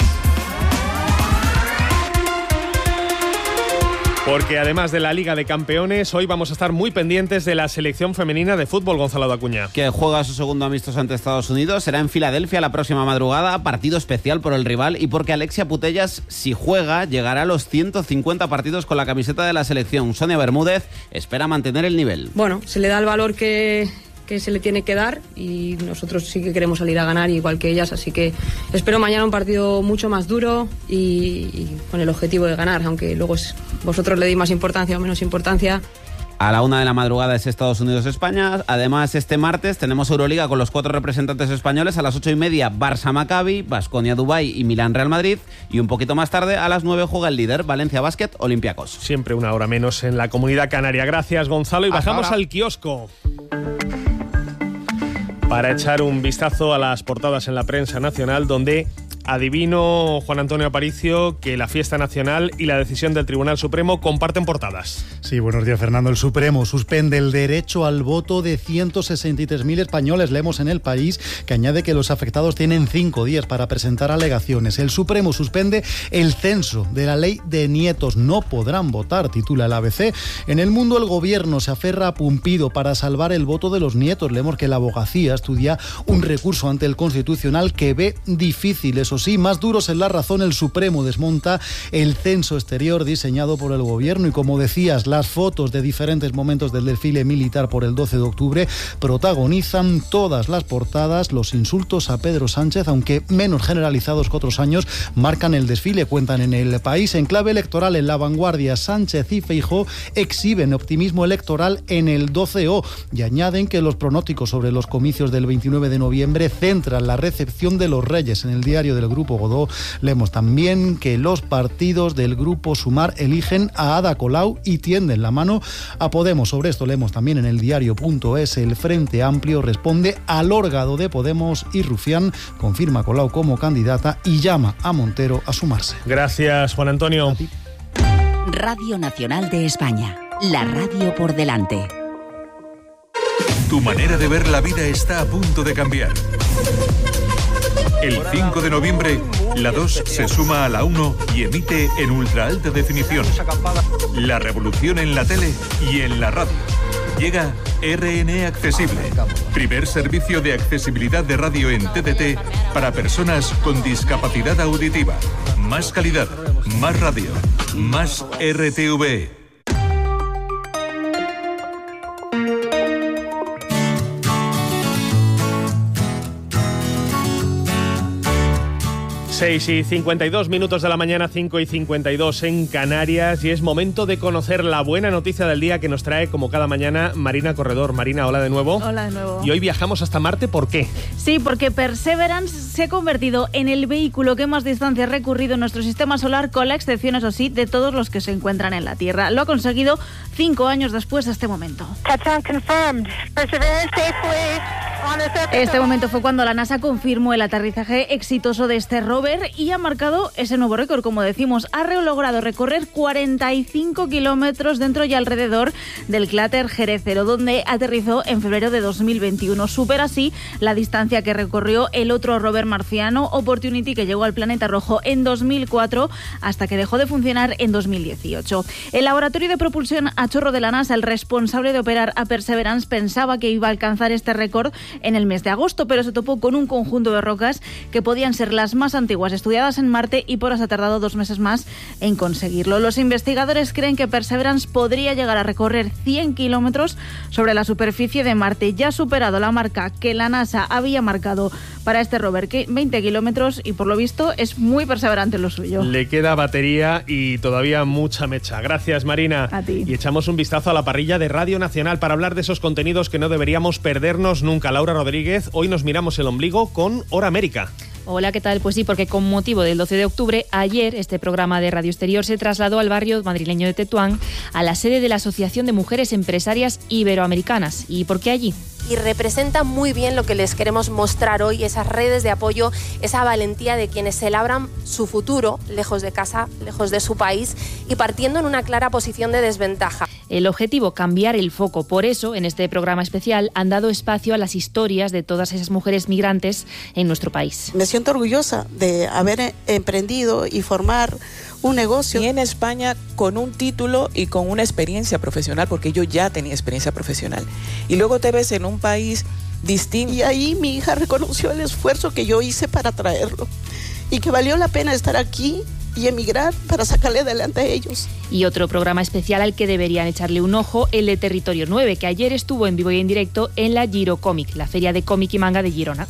Porque además de la Liga de Campeones, hoy vamos a estar muy pendientes de la selección femenina de fútbol, Gonzalo Dacuña. Que juega su segundo amistoso ante Estados Unidos, será en Filadelfia la próxima madrugada, partido especial por el rival y porque Alexia Putellas, si juega, llegará a los 150 partidos con la camiseta de la selección. Sonia Bermúdez espera mantener el nivel. Bueno, se le da el valor que se le tiene que dar y nosotros sí que queremos salir a ganar igual que ellas, así que espero mañana un partido mucho más duro y con el objetivo de ganar, aunque luego vosotros le deis más importancia o menos importancia. A la 1 de la madrugada es Estados Unidos-España. Además, este martes tenemos Euroliga con los 4 representantes españoles. A las 8:30, Barça-Maccabi, Baskonia-Dubái y Milán-Real Madrid. Y un poquito más tarde, a las 9 juega el líder, Valencia Basket-Olympiacos. Siempre una hora menos en la Comunidad Canaria. Gracias, Gonzalo. Y bajamos al kiosco para echar un vistazo a las portadas en la prensa nacional, donde adivino, Juan Antonio Aparicio, que la fiesta nacional y la decisión del Tribunal Supremo comparten portadas. Sí, buenos días, Fernando. El Supremo suspende el derecho al voto de 163.000 españoles, leemos en El País, que añade que los afectados tienen 5 días para presentar alegaciones. El Supremo suspende el censo de la ley de nietos. No podrán votar, titula el ABC. En El Mundo, el gobierno se aferra a Pumpido para salvar el voto de los nietos. Leemos que la abogacía estudia un recurso ante el Constitucional que ve difícil, eso Eso sí, más duros en la razón, el Supremo desmonta el censo exterior diseñado por el gobierno y, como decías, las fotos de diferentes momentos del desfile militar por el 12 de octubre protagonizan todas las portadas. Los insultos a Pedro Sánchez, aunque menos generalizados que otros años, marcan el desfile, cuentan en El País. En clave electoral, en La Vanguardia, Sánchez y Feijóo exhiben optimismo electoral en el 12O y añaden que los pronósticos sobre los comicios del 29 de noviembre centran la recepción de los Reyes. En el diario del Grupo Godó leemos también que los partidos del Grupo Sumar eligen a Ada Colau y tienden la mano a Podemos. Sobre esto leemos también en el diario.es. El Frente Amplio responde al órgano de Podemos y Rufián confirma a Colau como candidata y llama a Montero a sumarse. Gracias, Juan Antonio. Radio Nacional de España, la radio por delante. Tu manera de ver la vida está a punto de cambiar. El 5 de noviembre, la 2 se suma a la 1 y emite en ultra alta definición. La revolución en la tele y en la radio. Llega RN Accesible, primer servicio de accesibilidad de radio en TDT para personas con discapacidad auditiva. Más calidad, más radio, más RTV. 6:52 de la mañana, 5:52 en Canarias, y es momento de conocer la buena noticia del día que nos trae, como cada mañana, Marina Corredor. Marina, hola de nuevo. Hola de nuevo. Y hoy viajamos hasta Marte, ¿por qué? Sí, porque Perseverance se ha convertido en el vehículo que más distancia ha recorrido en nuestro sistema solar, con la excepción, eso sí, de todos los que se encuentran en la Tierra. Lo ha conseguido 5 años después de este momento. Este momento fue cuando la NASA confirmó el aterrizaje exitoso de este rover y ha marcado ese nuevo récord, como decimos. Ha logrado recorrer 45 kilómetros dentro y alrededor del cráter Jezero, donde aterrizó en febrero de 2021. Supera así la distancia que recorrió el otro rover marciano, Opportunity, que llegó al planeta rojo en 2004 hasta que dejó de funcionar en 2018. El laboratorio de propulsión a chorro de la NASA, el responsable de operar a Perseverance, pensaba que iba a alcanzar este récord en el mes de agosto, pero se topó con un conjunto de rocas que podían ser las más antiguas estudiadas en Marte y por eso ha tardado 2 meses más en conseguirlo. Los investigadores creen que Perseverance podría llegar a recorrer 100 kilómetros sobre la superficie de Marte. Ya ha superado la marca que la NASA había marcado para este rover, que 20 kilómetros, y por lo visto es muy perseverante lo suyo. Le queda batería y todavía mucha mecha. Gracias, Marina. A ti. Y echamos un vistazo a la parrilla de Radio Nacional para hablar de esos contenidos que no deberíamos perdernos nunca. Laura Rodríguez, hoy nos miramos el ombligo con Hora América. Hola, ¿qué tal? Pues sí, porque con motivo del 12 de octubre, ayer este programa de Radio Exterior se trasladó al barrio madrileño de Tetuán, a la sede de la Asociación de Mujeres Empresarias Iberoamericanas. ¿Y por qué allí? Y representa muy bien lo que les queremos mostrar hoy, esas redes de apoyo, esa valentía de quienes se labran su futuro lejos de casa, lejos de su país y partiendo en una clara posición de desventaja. El objetivo, cambiar el foco. Por eso, en este programa especial, han dado espacio a las historias de todas esas mujeres migrantes en nuestro país. Me siento orgullosa de haber emprendido y formar un negocio. Y en España con un título y con una experiencia profesional, porque yo ya tenía experiencia profesional. Y luego te ves en un país distinto. Y ahí mi hija reconoció el esfuerzo que yo hice para traerlo y que valió la pena estar aquí y emigrar para sacarle adelante a ellos. Y otro programa especial al que deberían echarle un ojo, el de Territorio 9, que ayer estuvo en vivo y en directo en la Giro Comic, la feria de cómic y manga de Girona.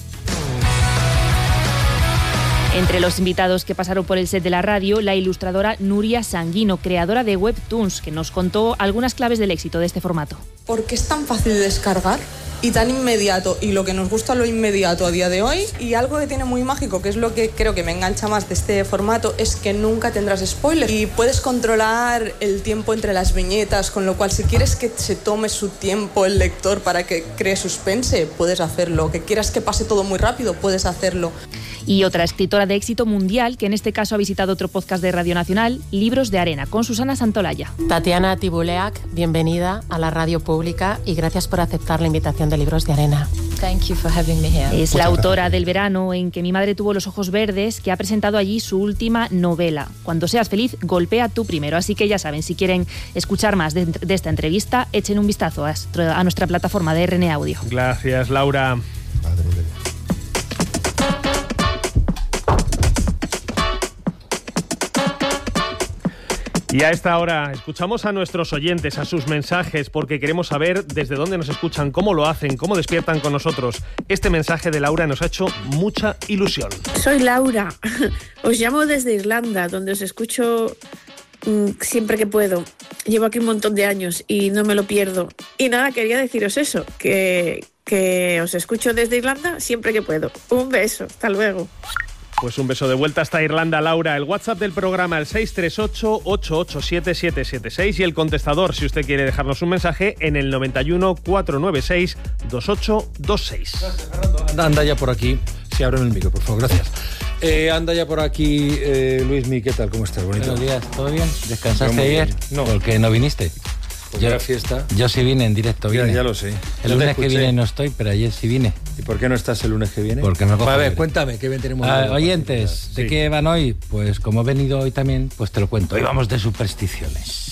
Entre los invitados que pasaron por el set de la radio, la ilustradora Nuria Sanguino, creadora de Webtoons, que nos contó algunas claves del éxito de este formato. ¿Por qué es tan fácil de descargar y tan inmediato? Y lo que nos gusta lo inmediato a día de hoy. Y algo que tiene muy mágico, que es lo que creo que me engancha más de este formato, es que nunca tendrás spoilers. Y puedes controlar el tiempo entre las viñetas, con lo cual si quieres que se tome su tiempo el lector para que cree suspense, puedes hacerlo. Que quieras que pase todo muy rápido, puedes hacerlo. Y otra escritora de éxito mundial, que en este caso ha visitado otro podcast de Radio Nacional, Libros de Arena, con Susana Santolaya. Tatiana Tibuleac, bienvenida a la radio pública y gracias por aceptar la invitación de Libros de Arena. Thank you for having me here. Es la autora del Verano en que mi madre tuvo los ojos verdes, que ha presentado allí su última novela. Cuando seas feliz, golpea tú primero. Así que ya saben, si quieren escuchar más de esta entrevista, echen un vistazo a nuestra plataforma de RN Audio. Gracias, Laura. Y a esta hora escuchamos a nuestros oyentes, a sus mensajes, porque queremos saber desde dónde nos escuchan, cómo lo hacen, cómo despiertan con nosotros. Este mensaje de Laura nos ha hecho mucha ilusión. Soy Laura, os llamo desde Irlanda, donde os escucho siempre que puedo. Llevo aquí un montón de años y no me lo pierdo. Y nada, quería deciros eso, que os escucho desde Irlanda siempre que puedo. Un beso, hasta luego. Pues un beso de vuelta hasta Irlanda, Laura. El WhatsApp del programa, el 638-887-776 y el contestador, si usted quiere dejarnos un mensaje, en el 91-496-2826. Anda ya por aquí. Sí, ábreme el micro, por favor, gracias. Anda ya por aquí, Luismi, ¿qué tal? ¿Cómo estás? Bonito. Buenos días, ¿todo bien? ¿Descansaste ayer? No. ¿Por qué no viniste? Pues yo, era fiesta. Yo sí vine en directo. Ya lo sé. El lunes que viene no estoy, pero ayer sí vine. ¿Y por qué no estás el lunes que viene? Porque me cojo. A ver, cuéntame, ¿qué bien tenemos? Oyentes, ¿de qué van hoy? Pues como he venido hoy también, pues te lo cuento. Hoy vamos de supersticiones.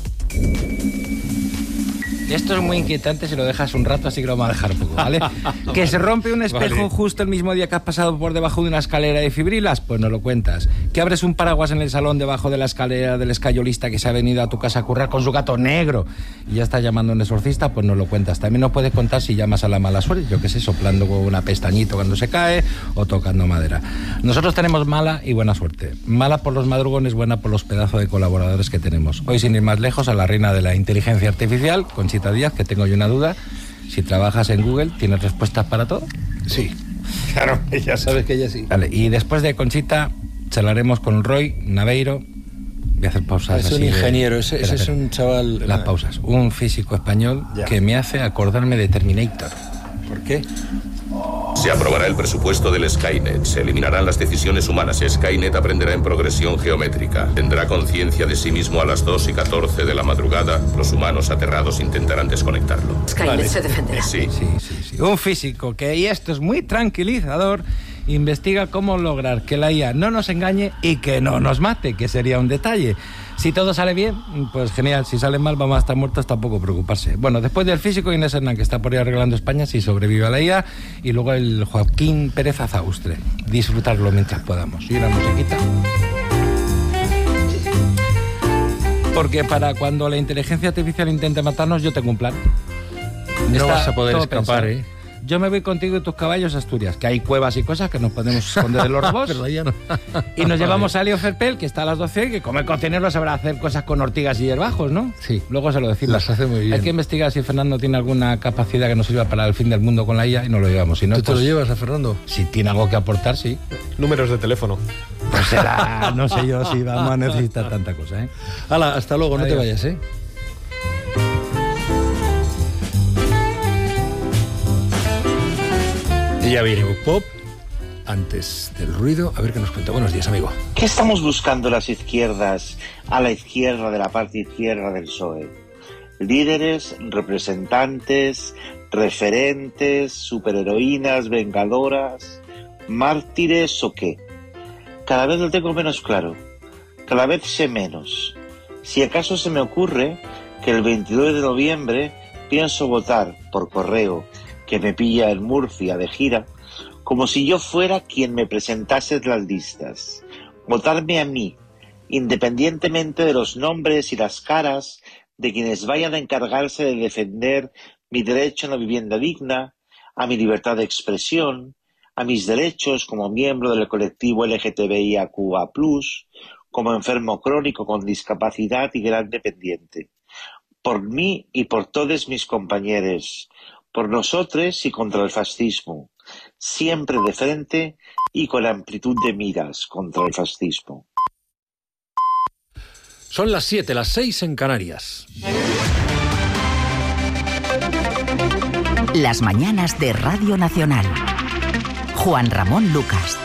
Esto es muy inquietante si lo dejas un rato, así que lo vamos a dejar poco, ¿vale? ¿Que se rompe un espejo justo el mismo día que has pasado por debajo de una escalera de fibrilas? Pues no lo cuentas. ¿Que abres un paraguas en el salón debajo de la escalera del escayolista que se ha venido a tu casa a currar con su gato negro y ya está llamando a un exorcista? Pues no lo cuentas. También no puedes contar si llamas a la mala suerte, yo qué sé, soplando con una pestañita cuando se cae o tocando madera. Nosotros tenemos mala y buena suerte. Mala por los madrugones, buena por los pedazos de colaboradores que tenemos. Hoy, sin ir más lejos, a la reina de la inteligencia artificial, Conchita Díaz, que tengo yo una duda. Si trabajas en Google, ¿tienes respuestas para todo? Sí, claro, ya sabes que ella sí. Vale, y después de Conchita, charlaremos con Roy Naveiro. Voy a hacer pausas. Es un ingeniero, ese es un chaval... Las pausas. Un físico español que me hace acordarme de Terminator. ¿Por qué? Se aprobará el presupuesto del Skynet, se eliminarán las decisiones humanas. Skynet aprenderá en progresión geométrica. Tendrá conciencia de sí mismo a las 2:14 de la madrugada. Los humanos aterrados intentarán desconectarlo. Skynet se defenderá. Sí. Un físico que, y esto es muy tranquilizador, investiga cómo lograr que la IA no nos engañe y que no nos mate, que sería un detalle. Si todo sale bien, pues genial. Si sale mal, vamos a estar muertos, tampoco preocuparse. Bueno, después del físico, Inés Hernán, que está por ahí arreglando España, si sobrevive a la IA, y luego el Joaquín Pérez Azaustre. Disfrutarlo mientras podamos. Y la musiquita. Porque para cuando la inteligencia artificial intente matarnos, yo tengo un plan. No vas a poder escapar, pensado. Yo me voy contigo y tus caballos a Asturias, que hay cuevas y cosas que nos podemos esconder de los robots. Pero ya no. Y nos llevamos a Leo Ferpel, que está a las 12, y que como el cocinero sabrá hacer cosas con ortigas y hierbajos, ¿no? Sí. Luego se lo decimos. Las hace muy bien. Hay que investigar si Fernando tiene alguna capacidad que nos sirva para el fin del mundo con la IA y nos lo llevamos. Si no, ¿tú te lo llevas a Fernando? Si tiene algo que aportar, sí. Números de teléfono. Pues será, no sé yo si vamos a necesitar tanta cosa, ¿eh? Hala, hasta luego, no te vayas, ¿eh? Y ya viene Pop. Antes del ruido, a ver qué nos cuenta. Buenos días, amigo. ¿Qué estamos buscando las izquierdas a la izquierda de la parte izquierda del PSOE? Líderes, representantes, referentes, superheroínas, vengadoras, mártires o qué. Cada vez lo tengo menos claro. Cada vez sé menos. Si acaso se me ocurre que el 22 de noviembre pienso votar por correo, que me pilla en Murcia de gira, como si yo fuera quien me presentase las listas. Votarme a mí, independientemente de los nombres y las caras de quienes vayan a encargarse de defender mi derecho a una vivienda digna, a mi libertad de expresión, a mis derechos como miembro del colectivo LGTBIAQA+, como enfermo crónico con discapacidad y gran dependiente. Por mí y por todos mis compañeros, por nosotros y contra el fascismo, siempre de frente y con amplitud de miras contra el fascismo. Son las 7, las 6 en Canarias. Las mañanas de Radio Nacional. Juan Ramón Lucas.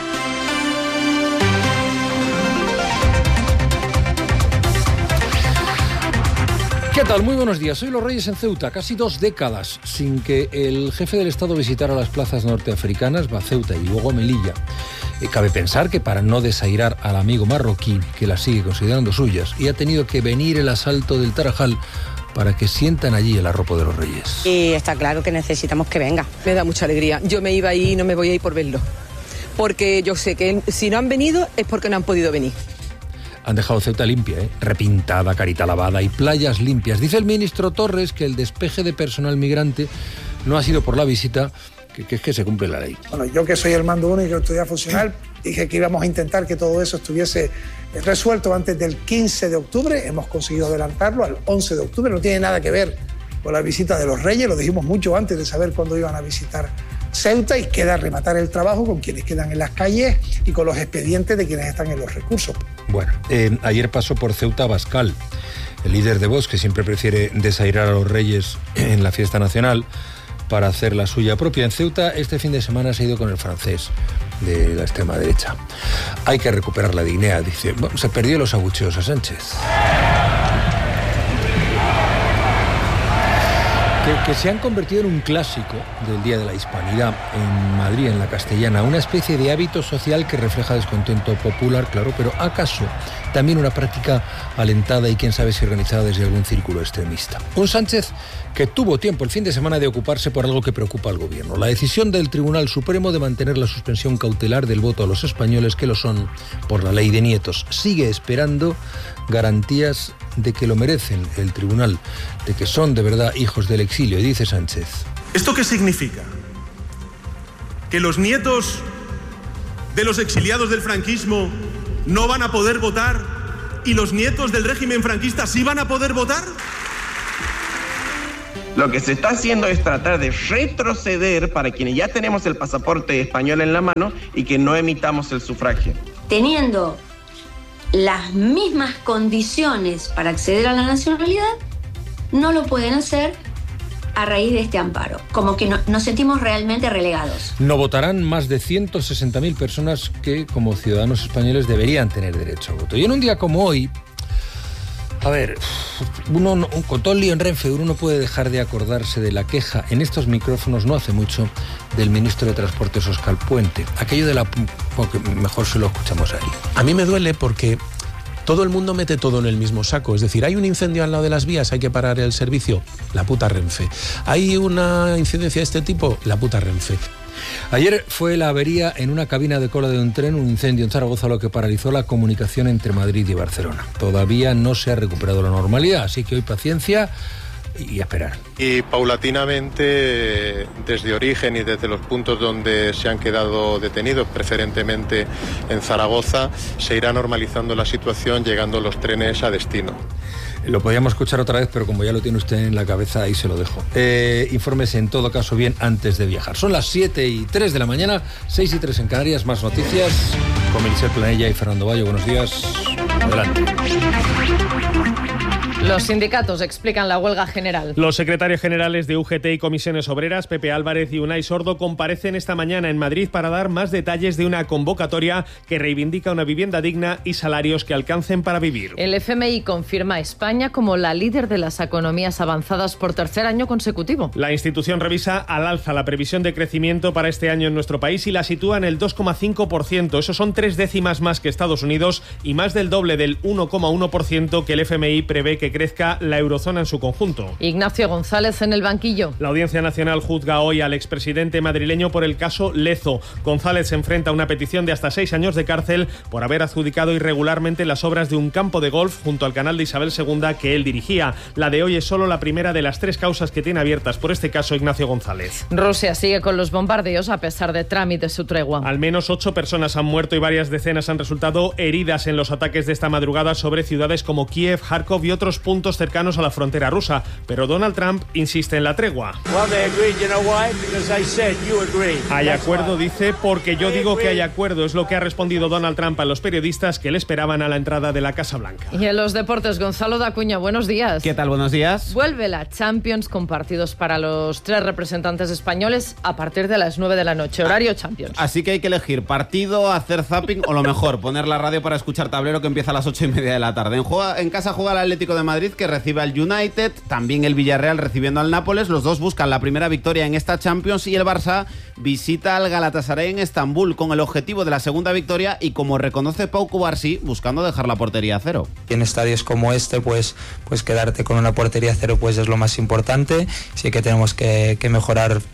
¿Qué tal? Muy buenos días. Hoy los Reyes en Ceuta, casi 2 décadas sin que el jefe del Estado visitara las plazas norteafricanas, va a Ceuta y luego a Melilla. Cabe pensar que para no desairar al amigo marroquí, que las sigue considerando suyas, y ha tenido que venir el asalto del Tarajal para que sientan allí el arropo de los Reyes. Y está claro que necesitamos que venga. Me da mucha alegría. Yo me iba ahí y no me voy a ir por verlo. Porque yo sé que si no han venido es porque no han podido venir. Han dejado Ceuta limpia, repintada, carita lavada y playas limpias. Dice el ministro Torres que el despeje de personal migrante no ha sido por la visita, que es que se cumple la ley. Bueno, yo que soy el mando único de autoridad funcional, dije que íbamos a intentar que todo eso estuviese resuelto antes del 15 de octubre. Hemos conseguido adelantarlo al 11 de octubre. No tiene nada que ver con la visita de los reyes. Lo dijimos mucho antes de saber cuándo iban a visitar Ceuta, y queda rematar el trabajo con quienes quedan en las calles y con los expedientes de quienes están en los recursos. Bueno, ayer pasó por Ceuta Abascal, el líder de Vox, que siempre prefiere desairar a los reyes en la fiesta nacional para hacer la suya propia. En Ceuta este fin de semana se ha ido con el francés de la extrema derecha. Hay que recuperar la dignidad, dice. Bueno, se perdió los abucheos a Sánchez. Que se han convertido en un clásico del Día de la Hispanidad en Madrid, en la Castellana, una especie de hábito social que refleja descontento popular, claro, pero ¿acaso también una práctica alentada y quién sabe si organizada desde algún círculo extremista? Un Sánchez que tuvo tiempo el fin de semana de ocuparse por algo que preocupa al gobierno: la decisión del Tribunal Supremo de mantener la suspensión cautelar del voto a los españoles que lo son por la ley de nietos. Sigue esperando garantías de que lo merecen el tribunal, de que son de verdad hijos del exilio. Y dice Sánchez: ¿esto qué significa? ¿Que los nietos de los exiliados del franquismo no van a poder votar y los nietos del régimen franquista sí van a poder votar? Lo que se está haciendo es tratar de retroceder para quienes ya tenemos el pasaporte español en la mano y que no emitamos el sufragio. Teniendo las mismas condiciones para acceder a la nacionalidad, no lo pueden hacer a raíz de este amparo. Como que nos sentimos realmente relegados. No votarán más de 160.000 personas que, como ciudadanos españoles, deberían tener derecho a voto. Y en un día como hoy, a ver, con todo el lío en Renfe, uno no puede dejar de acordarse de la queja en estos micrófonos no hace mucho del ministro de Transportes, Óscar Puente. Aquello de la... porque mejor se lo escuchamos ahí. A mí me duele porque todo el mundo mete todo en el mismo saco. Es decir, hay un incendio al lado de las vías, hay que parar el servicio, la puta Renfe. Hay una incidencia de este tipo, la puta Renfe. Ayer fue la avería en una cabina de cola de un tren, un incendio en Zaragoza, lo que paralizó la comunicación entre Madrid y Barcelona. Todavía no se ha recuperado la normalidad, así que hoy paciencia y esperar. Y paulatinamente, desde origen y desde los puntos donde se han quedado detenidos, preferentemente en Zaragoza, se irá normalizando la situación, llegando los trenes a destino. Lo podíamos escuchar otra vez, pero como ya lo tiene usted en la cabeza, ahí se lo dejo. Infórmese en todo caso bien antes de viajar. Son las 7:03 de la mañana, 6:03 en Canarias. Más noticias con Melisel Planella y Fernando Bayo. Buenos días. Adelante. Los sindicatos explican la huelga general. Los secretarios generales de UGT y Comisiones Obreras, Pepe Álvarez y Unai Sordo, comparecen esta mañana en Madrid para dar más detalles de una convocatoria que reivindica una vivienda digna y salarios que alcancen para vivir. El FMI confirma a España como la líder de las economías avanzadas por tercer año consecutivo. La institución revisa al alza la previsión de crecimiento para este año en nuestro país y la sitúa en el 2,5%. Eso son 3 décimas más que Estados Unidos y más del doble del 1,1% que el FMI prevé que crezca la eurozona en su conjunto. Ignacio González en el banquillo. La Audiencia Nacional juzga hoy al expresidente madrileño por el caso Lezo. González se enfrenta a una petición de hasta 6 años de cárcel por haber adjudicado irregularmente las obras de un campo de golf junto al canal de Isabel II que él dirigía. La de hoy es solo la primera de las 3 causas que tiene abiertas por este caso Ignacio González. Rusia sigue con los bombardeos a pesar de Trump y de su tregua. Al menos 8 personas han muerto y varias decenas han resultado heridas en los ataques de esta madrugada sobre ciudades como Kiev, Kharkov y otros puntos cercanos a la frontera rusa, pero Donald Trump insiste en la tregua. Hay acuerdo, dice, porque yo digo que hay acuerdo, es lo que ha respondido Donald Trump a los periodistas que le esperaban a la entrada de la Casa Blanca. Y en los deportes, Gonzalo Dacuña, buenos días. ¿Qué tal? Buenos días. Vuelve la Champions con partidos para los 3 representantes españoles a partir de las 9 de la noche, horario Champions. Así que hay que elegir partido, hacer zapping o lo mejor, poner la radio para escuchar tablero que empieza a las 8:30 de la tarde. En casa juega el Atlético de Madrid que recibe al United, también el Villarreal recibiendo al Nápoles. Los dos buscan la primera victoria en esta Champions y el Barça visita al Galatasaray en Estambul con el objetivo de la segunda victoria y, como reconoce Pau Cubarsí, buscando dejar la portería a cero. En estadios como este, pues quedarte con una portería a cero pues es lo más importante. Sí que tenemos que mejorar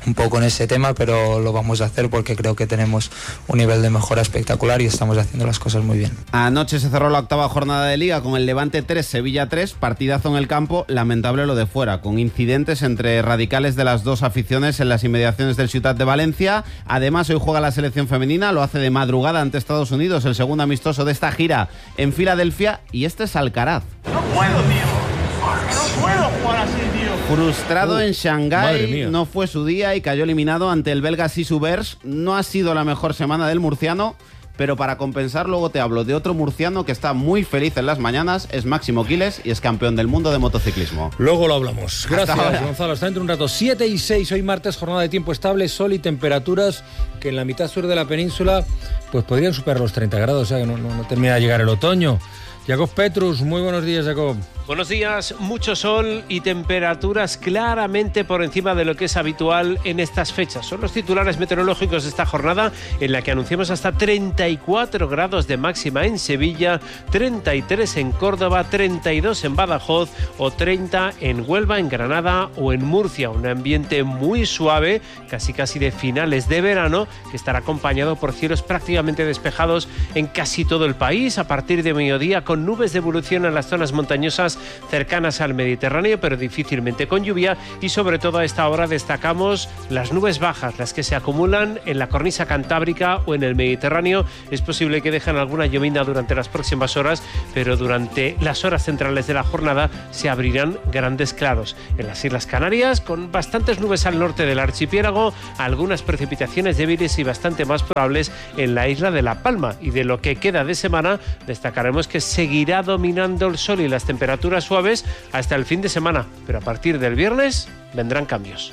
un poco en ese tema, pero lo vamos a hacer porque creo que tenemos un nivel de mejora espectacular y estamos haciendo las cosas muy bien. Anoche se cerró la 8ª jornada de Liga con el Levante 3, Sevilla 3, partidazo en el campo, lamentable lo de fuera, con incidentes entre radicales de las dos aficiones en las inmediaciones del Ciutat de Valencia. Además, hoy juega la selección femenina, lo hace de madrugada ante Estados Unidos, el segundo amistoso de esta gira en Filadelfia, y este es Alcaraz. No puedo jugar así, tío. Frustrado en Shanghái, no fue su día y cayó eliminado ante el belga Sisu Bers. No ha sido la mejor semana del murciano, pero para compensar luego te hablo de otro murciano que está muy feliz en las mañanas, es Máximo Quiles y es campeón del mundo de motociclismo. Luego lo hablamos. Gracias, Gonzalo. Hasta dentro de un rato. 7 y 6, hoy martes, jornada de tiempo estable, sol y temperaturas que en la mitad sur de la península pues podrían superar los 30 grados, o sea que no termina de llegar el otoño. Jacob Petrus, muy buenos días, Jacob. Buenos días, mucho sol y temperaturas claramente por encima de lo que es habitual en estas fechas. Son los titulares meteorológicos de esta jornada en la que anunciamos hasta 34 grados de máxima en Sevilla, 33 en Córdoba, 32 en Badajoz o 30 en Huelva, en Granada o en Murcia. Un ambiente muy suave, casi de finales de verano, que estará acompañado por cielos prácticamente despejados en casi todo el país a partir de mediodía, con nubes de evolución en las zonas montañosas cercanas al Mediterráneo, pero difícilmente con lluvia, y sobre todo a esta hora destacamos las nubes bajas, las que se acumulan en la cornisa cantábrica o en el Mediterráneo. Es posible que dejen alguna llovizna durante las próximas horas, pero durante las horas centrales de la jornada se abrirán grandes claros. En las Islas Canarias, con bastantes nubes al norte del archipiélago, algunas precipitaciones débiles y bastante más probables en la isla de La Palma. Y de lo que queda de semana, destacaremos que seguirá dominando el sol y las temperaturas suaves hasta el fin de semana, pero a partir del viernes vendrán cambios.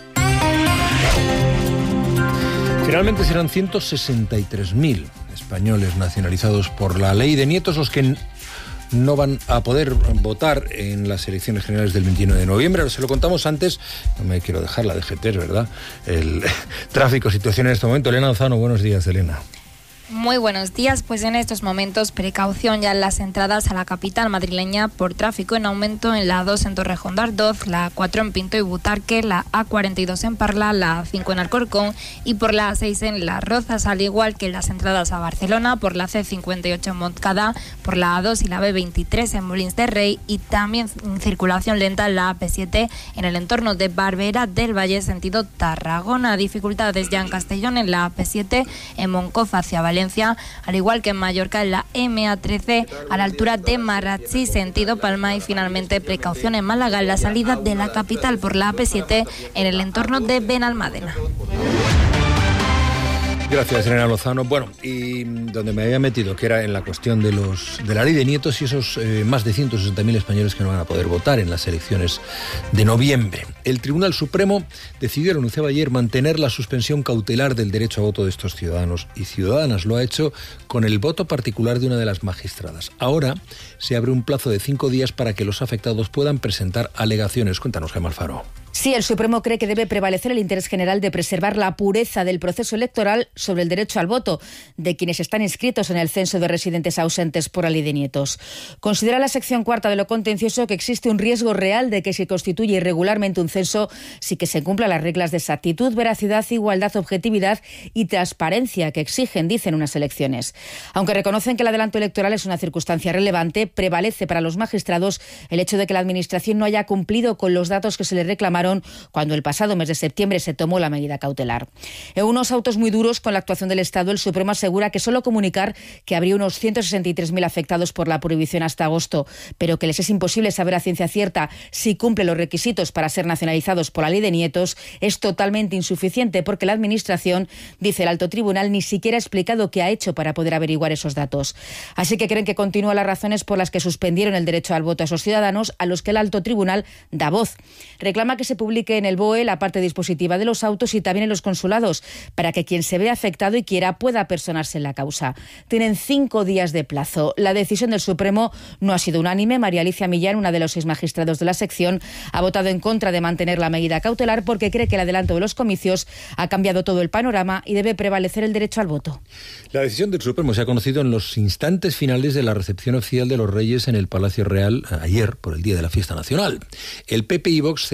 Finalmente serán 163.000 españoles nacionalizados por la ley de nietos los que no van a poder votar en las elecciones generales del 21 de noviembre. Se lo contamos antes, no me quiero dejar la DGT, ¿verdad? El tráfico, situación en este momento. Elena Lozano, buenos días, Elena. Muy buenos días, pues en estos momentos precaución ya en las entradas a la capital madrileña por tráfico en aumento en la A2 en Torrejón de Ardoz, la A4 en Pinto y Butarque, la A42 en Parla, la A5 en Alcorcón y por la A6 en Las Rozas, al igual que en las entradas a Barcelona por la C58 en Montcada, por la A2 y la B23 en Molins de Rey y también circulación lenta en la AP7 en el entorno de Barbera del Valle sentido Tarragona. Dificultades ya en Castellón en la AP7 en Moncofa hacia Valencia, al igual que en Mallorca en la MA13 a la altura de Marratxí sentido Palma y finalmente precaución en Málaga en la salida de la capital por la AP7 en el entorno de Benalmádena. Gracias, Elena Lozano. Bueno, y donde me había metido, que era en la cuestión de la ley de nietos y esos más de 160.000 españoles que no van a poder votar en las elecciones de noviembre. El Tribunal Supremo decidió, lo anunciaba ayer, mantener la suspensión cautelar del derecho a voto de estos ciudadanos y ciudadanas. Lo ha hecho con el voto particular de una de las magistradas. Ahora se abre un plazo de 5 días para que los afectados puedan presentar alegaciones. Cuéntanos, Gemma Alfaro. Sí, el Supremo cree que debe prevalecer el interés general de preservar la pureza del proceso electoral sobre el derecho al voto de quienes están inscritos en el censo de residentes ausentes por la ley de nietos. Considera la sección cuarta de lo contencioso que existe un riesgo real de que se constituya irregularmente un censo sin que se cumplan las reglas de exactitud, veracidad, igualdad, objetividad y transparencia que exigen, dicen, unas elecciones. Aunque reconocen que el adelanto electoral es una circunstancia relevante, prevalece para los magistrados el hecho de que la Administración no haya cumplido con los datos que se le reclamaron cuando el pasado mes de septiembre se tomó la medida cautelar. En unos autos muy duros con la actuación del Estado, el Supremo asegura que solo comunicar que habría unos 163.000 afectados por la prohibición hasta agosto, pero que les es imposible saber a ciencia cierta si cumple los requisitos para ser nacionalizados por la ley de nietos, es totalmente insuficiente porque la Administración, dice el alto tribunal, ni siquiera ha explicado qué ha hecho para poder averiguar esos datos. Así que creen que continúan las razones por las que suspendieron el derecho al voto a esos ciudadanos a los que el alto tribunal da voz. Reclama que se publique en el BOE la parte dispositiva de los autos y también en los consulados, para que quien se vea afectado y quiera pueda personarse en la causa. Tienen 5 días de plazo. La decisión del Supremo no ha sido unánime. María Alicia Millán, una de los 6 magistrados de la sección, ha votado en contra de mantener la medida cautelar porque cree que el adelanto de los comicios ha cambiado todo el panorama y debe prevalecer el derecho al voto. La decisión del Supremo se ha conocido en los instantes finales de la recepción oficial de los Reyes en el Palacio Real ayer por el Día de la Fiesta Nacional. El PP y Vox celebraron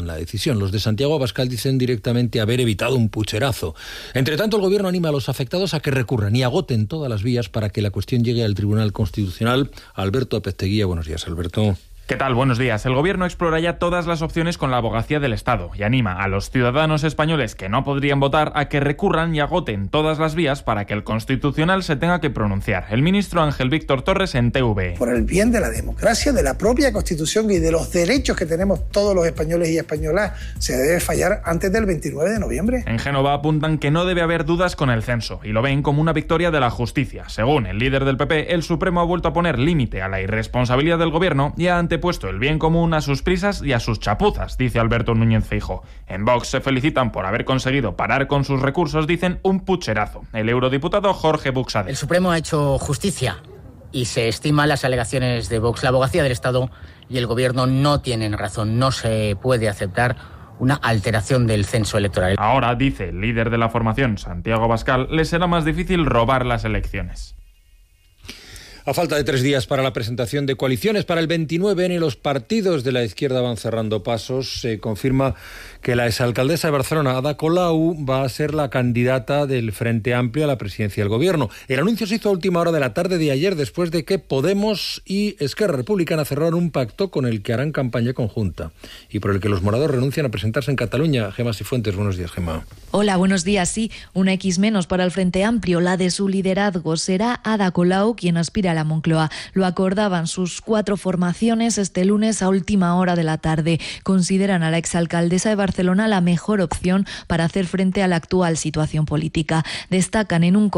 respaldaron la decisión. Los de Santiago Abascal dicen directamente haber evitado un pucherazo. Entre tanto, el Gobierno anima a los afectados a que recurran y agoten todas las vías para que la cuestión llegue al Tribunal Constitucional. Alberto Apezteguía, buenos días, Alberto. ¿Qué tal? Buenos días. El Gobierno explora ya todas las opciones con la Abogacía del Estado y anima a los ciudadanos españoles que no podrían votar a que recurran y agoten todas las vías para que el Constitucional se tenga que pronunciar. El ministro Ángel Víctor Torres en TV. Por el bien de la democracia, de la propia Constitución y de los derechos que tenemos todos los españoles y españolas, se debe fallar antes del 29 de noviembre. En Génova apuntan que no debe haber dudas con el censo y lo ven como una victoria de la justicia. Según el líder del PP, el Supremo ha vuelto a poner límite a la irresponsabilidad del Gobierno y ha antepuesto el bien común a sus prisas y a sus chapuzas, dice Alberto Núñez Feijóo. En Vox se felicitan por haber conseguido parar con sus recursos, dicen un pucherazo. El eurodiputado Jorge Buxade. El Supremo ha hecho justicia y se estiman las alegaciones de Vox. La Abogacía del Estado y el Gobierno no tienen razón. No se puede aceptar una alteración del censo electoral. Ahora, dice el líder de la formación, Santiago Abascal, les será más difícil robar las elecciones. A falta de 3 días para la presentación de coaliciones para el 29N, los partidos de la izquierda van cerrando pasos. Se confirma que la exalcaldesa de Barcelona, Ada Colau, va a ser la candidata del Frente Amplio a la presidencia del Gobierno. El anuncio se hizo a última hora de la tarde de ayer, después de que Podemos y Esquerra Republicana cerraron un pacto con el que harán campaña conjunta y por el que los morados renuncian a presentarse en Cataluña. Gemma Cifuentes, buenos días, Gemma. Hola, buenos días. Sí, una X menos para el Frente Amplio. La de su liderazgo será Ada Colau, quien aspira a la Moncloa. Lo acordaban sus 4 formaciones este lunes a última hora de la tarde. Consideran a la exalcaldesa de Barcelona la mejor opción para hacer frente a la actual situación política. Destacan en un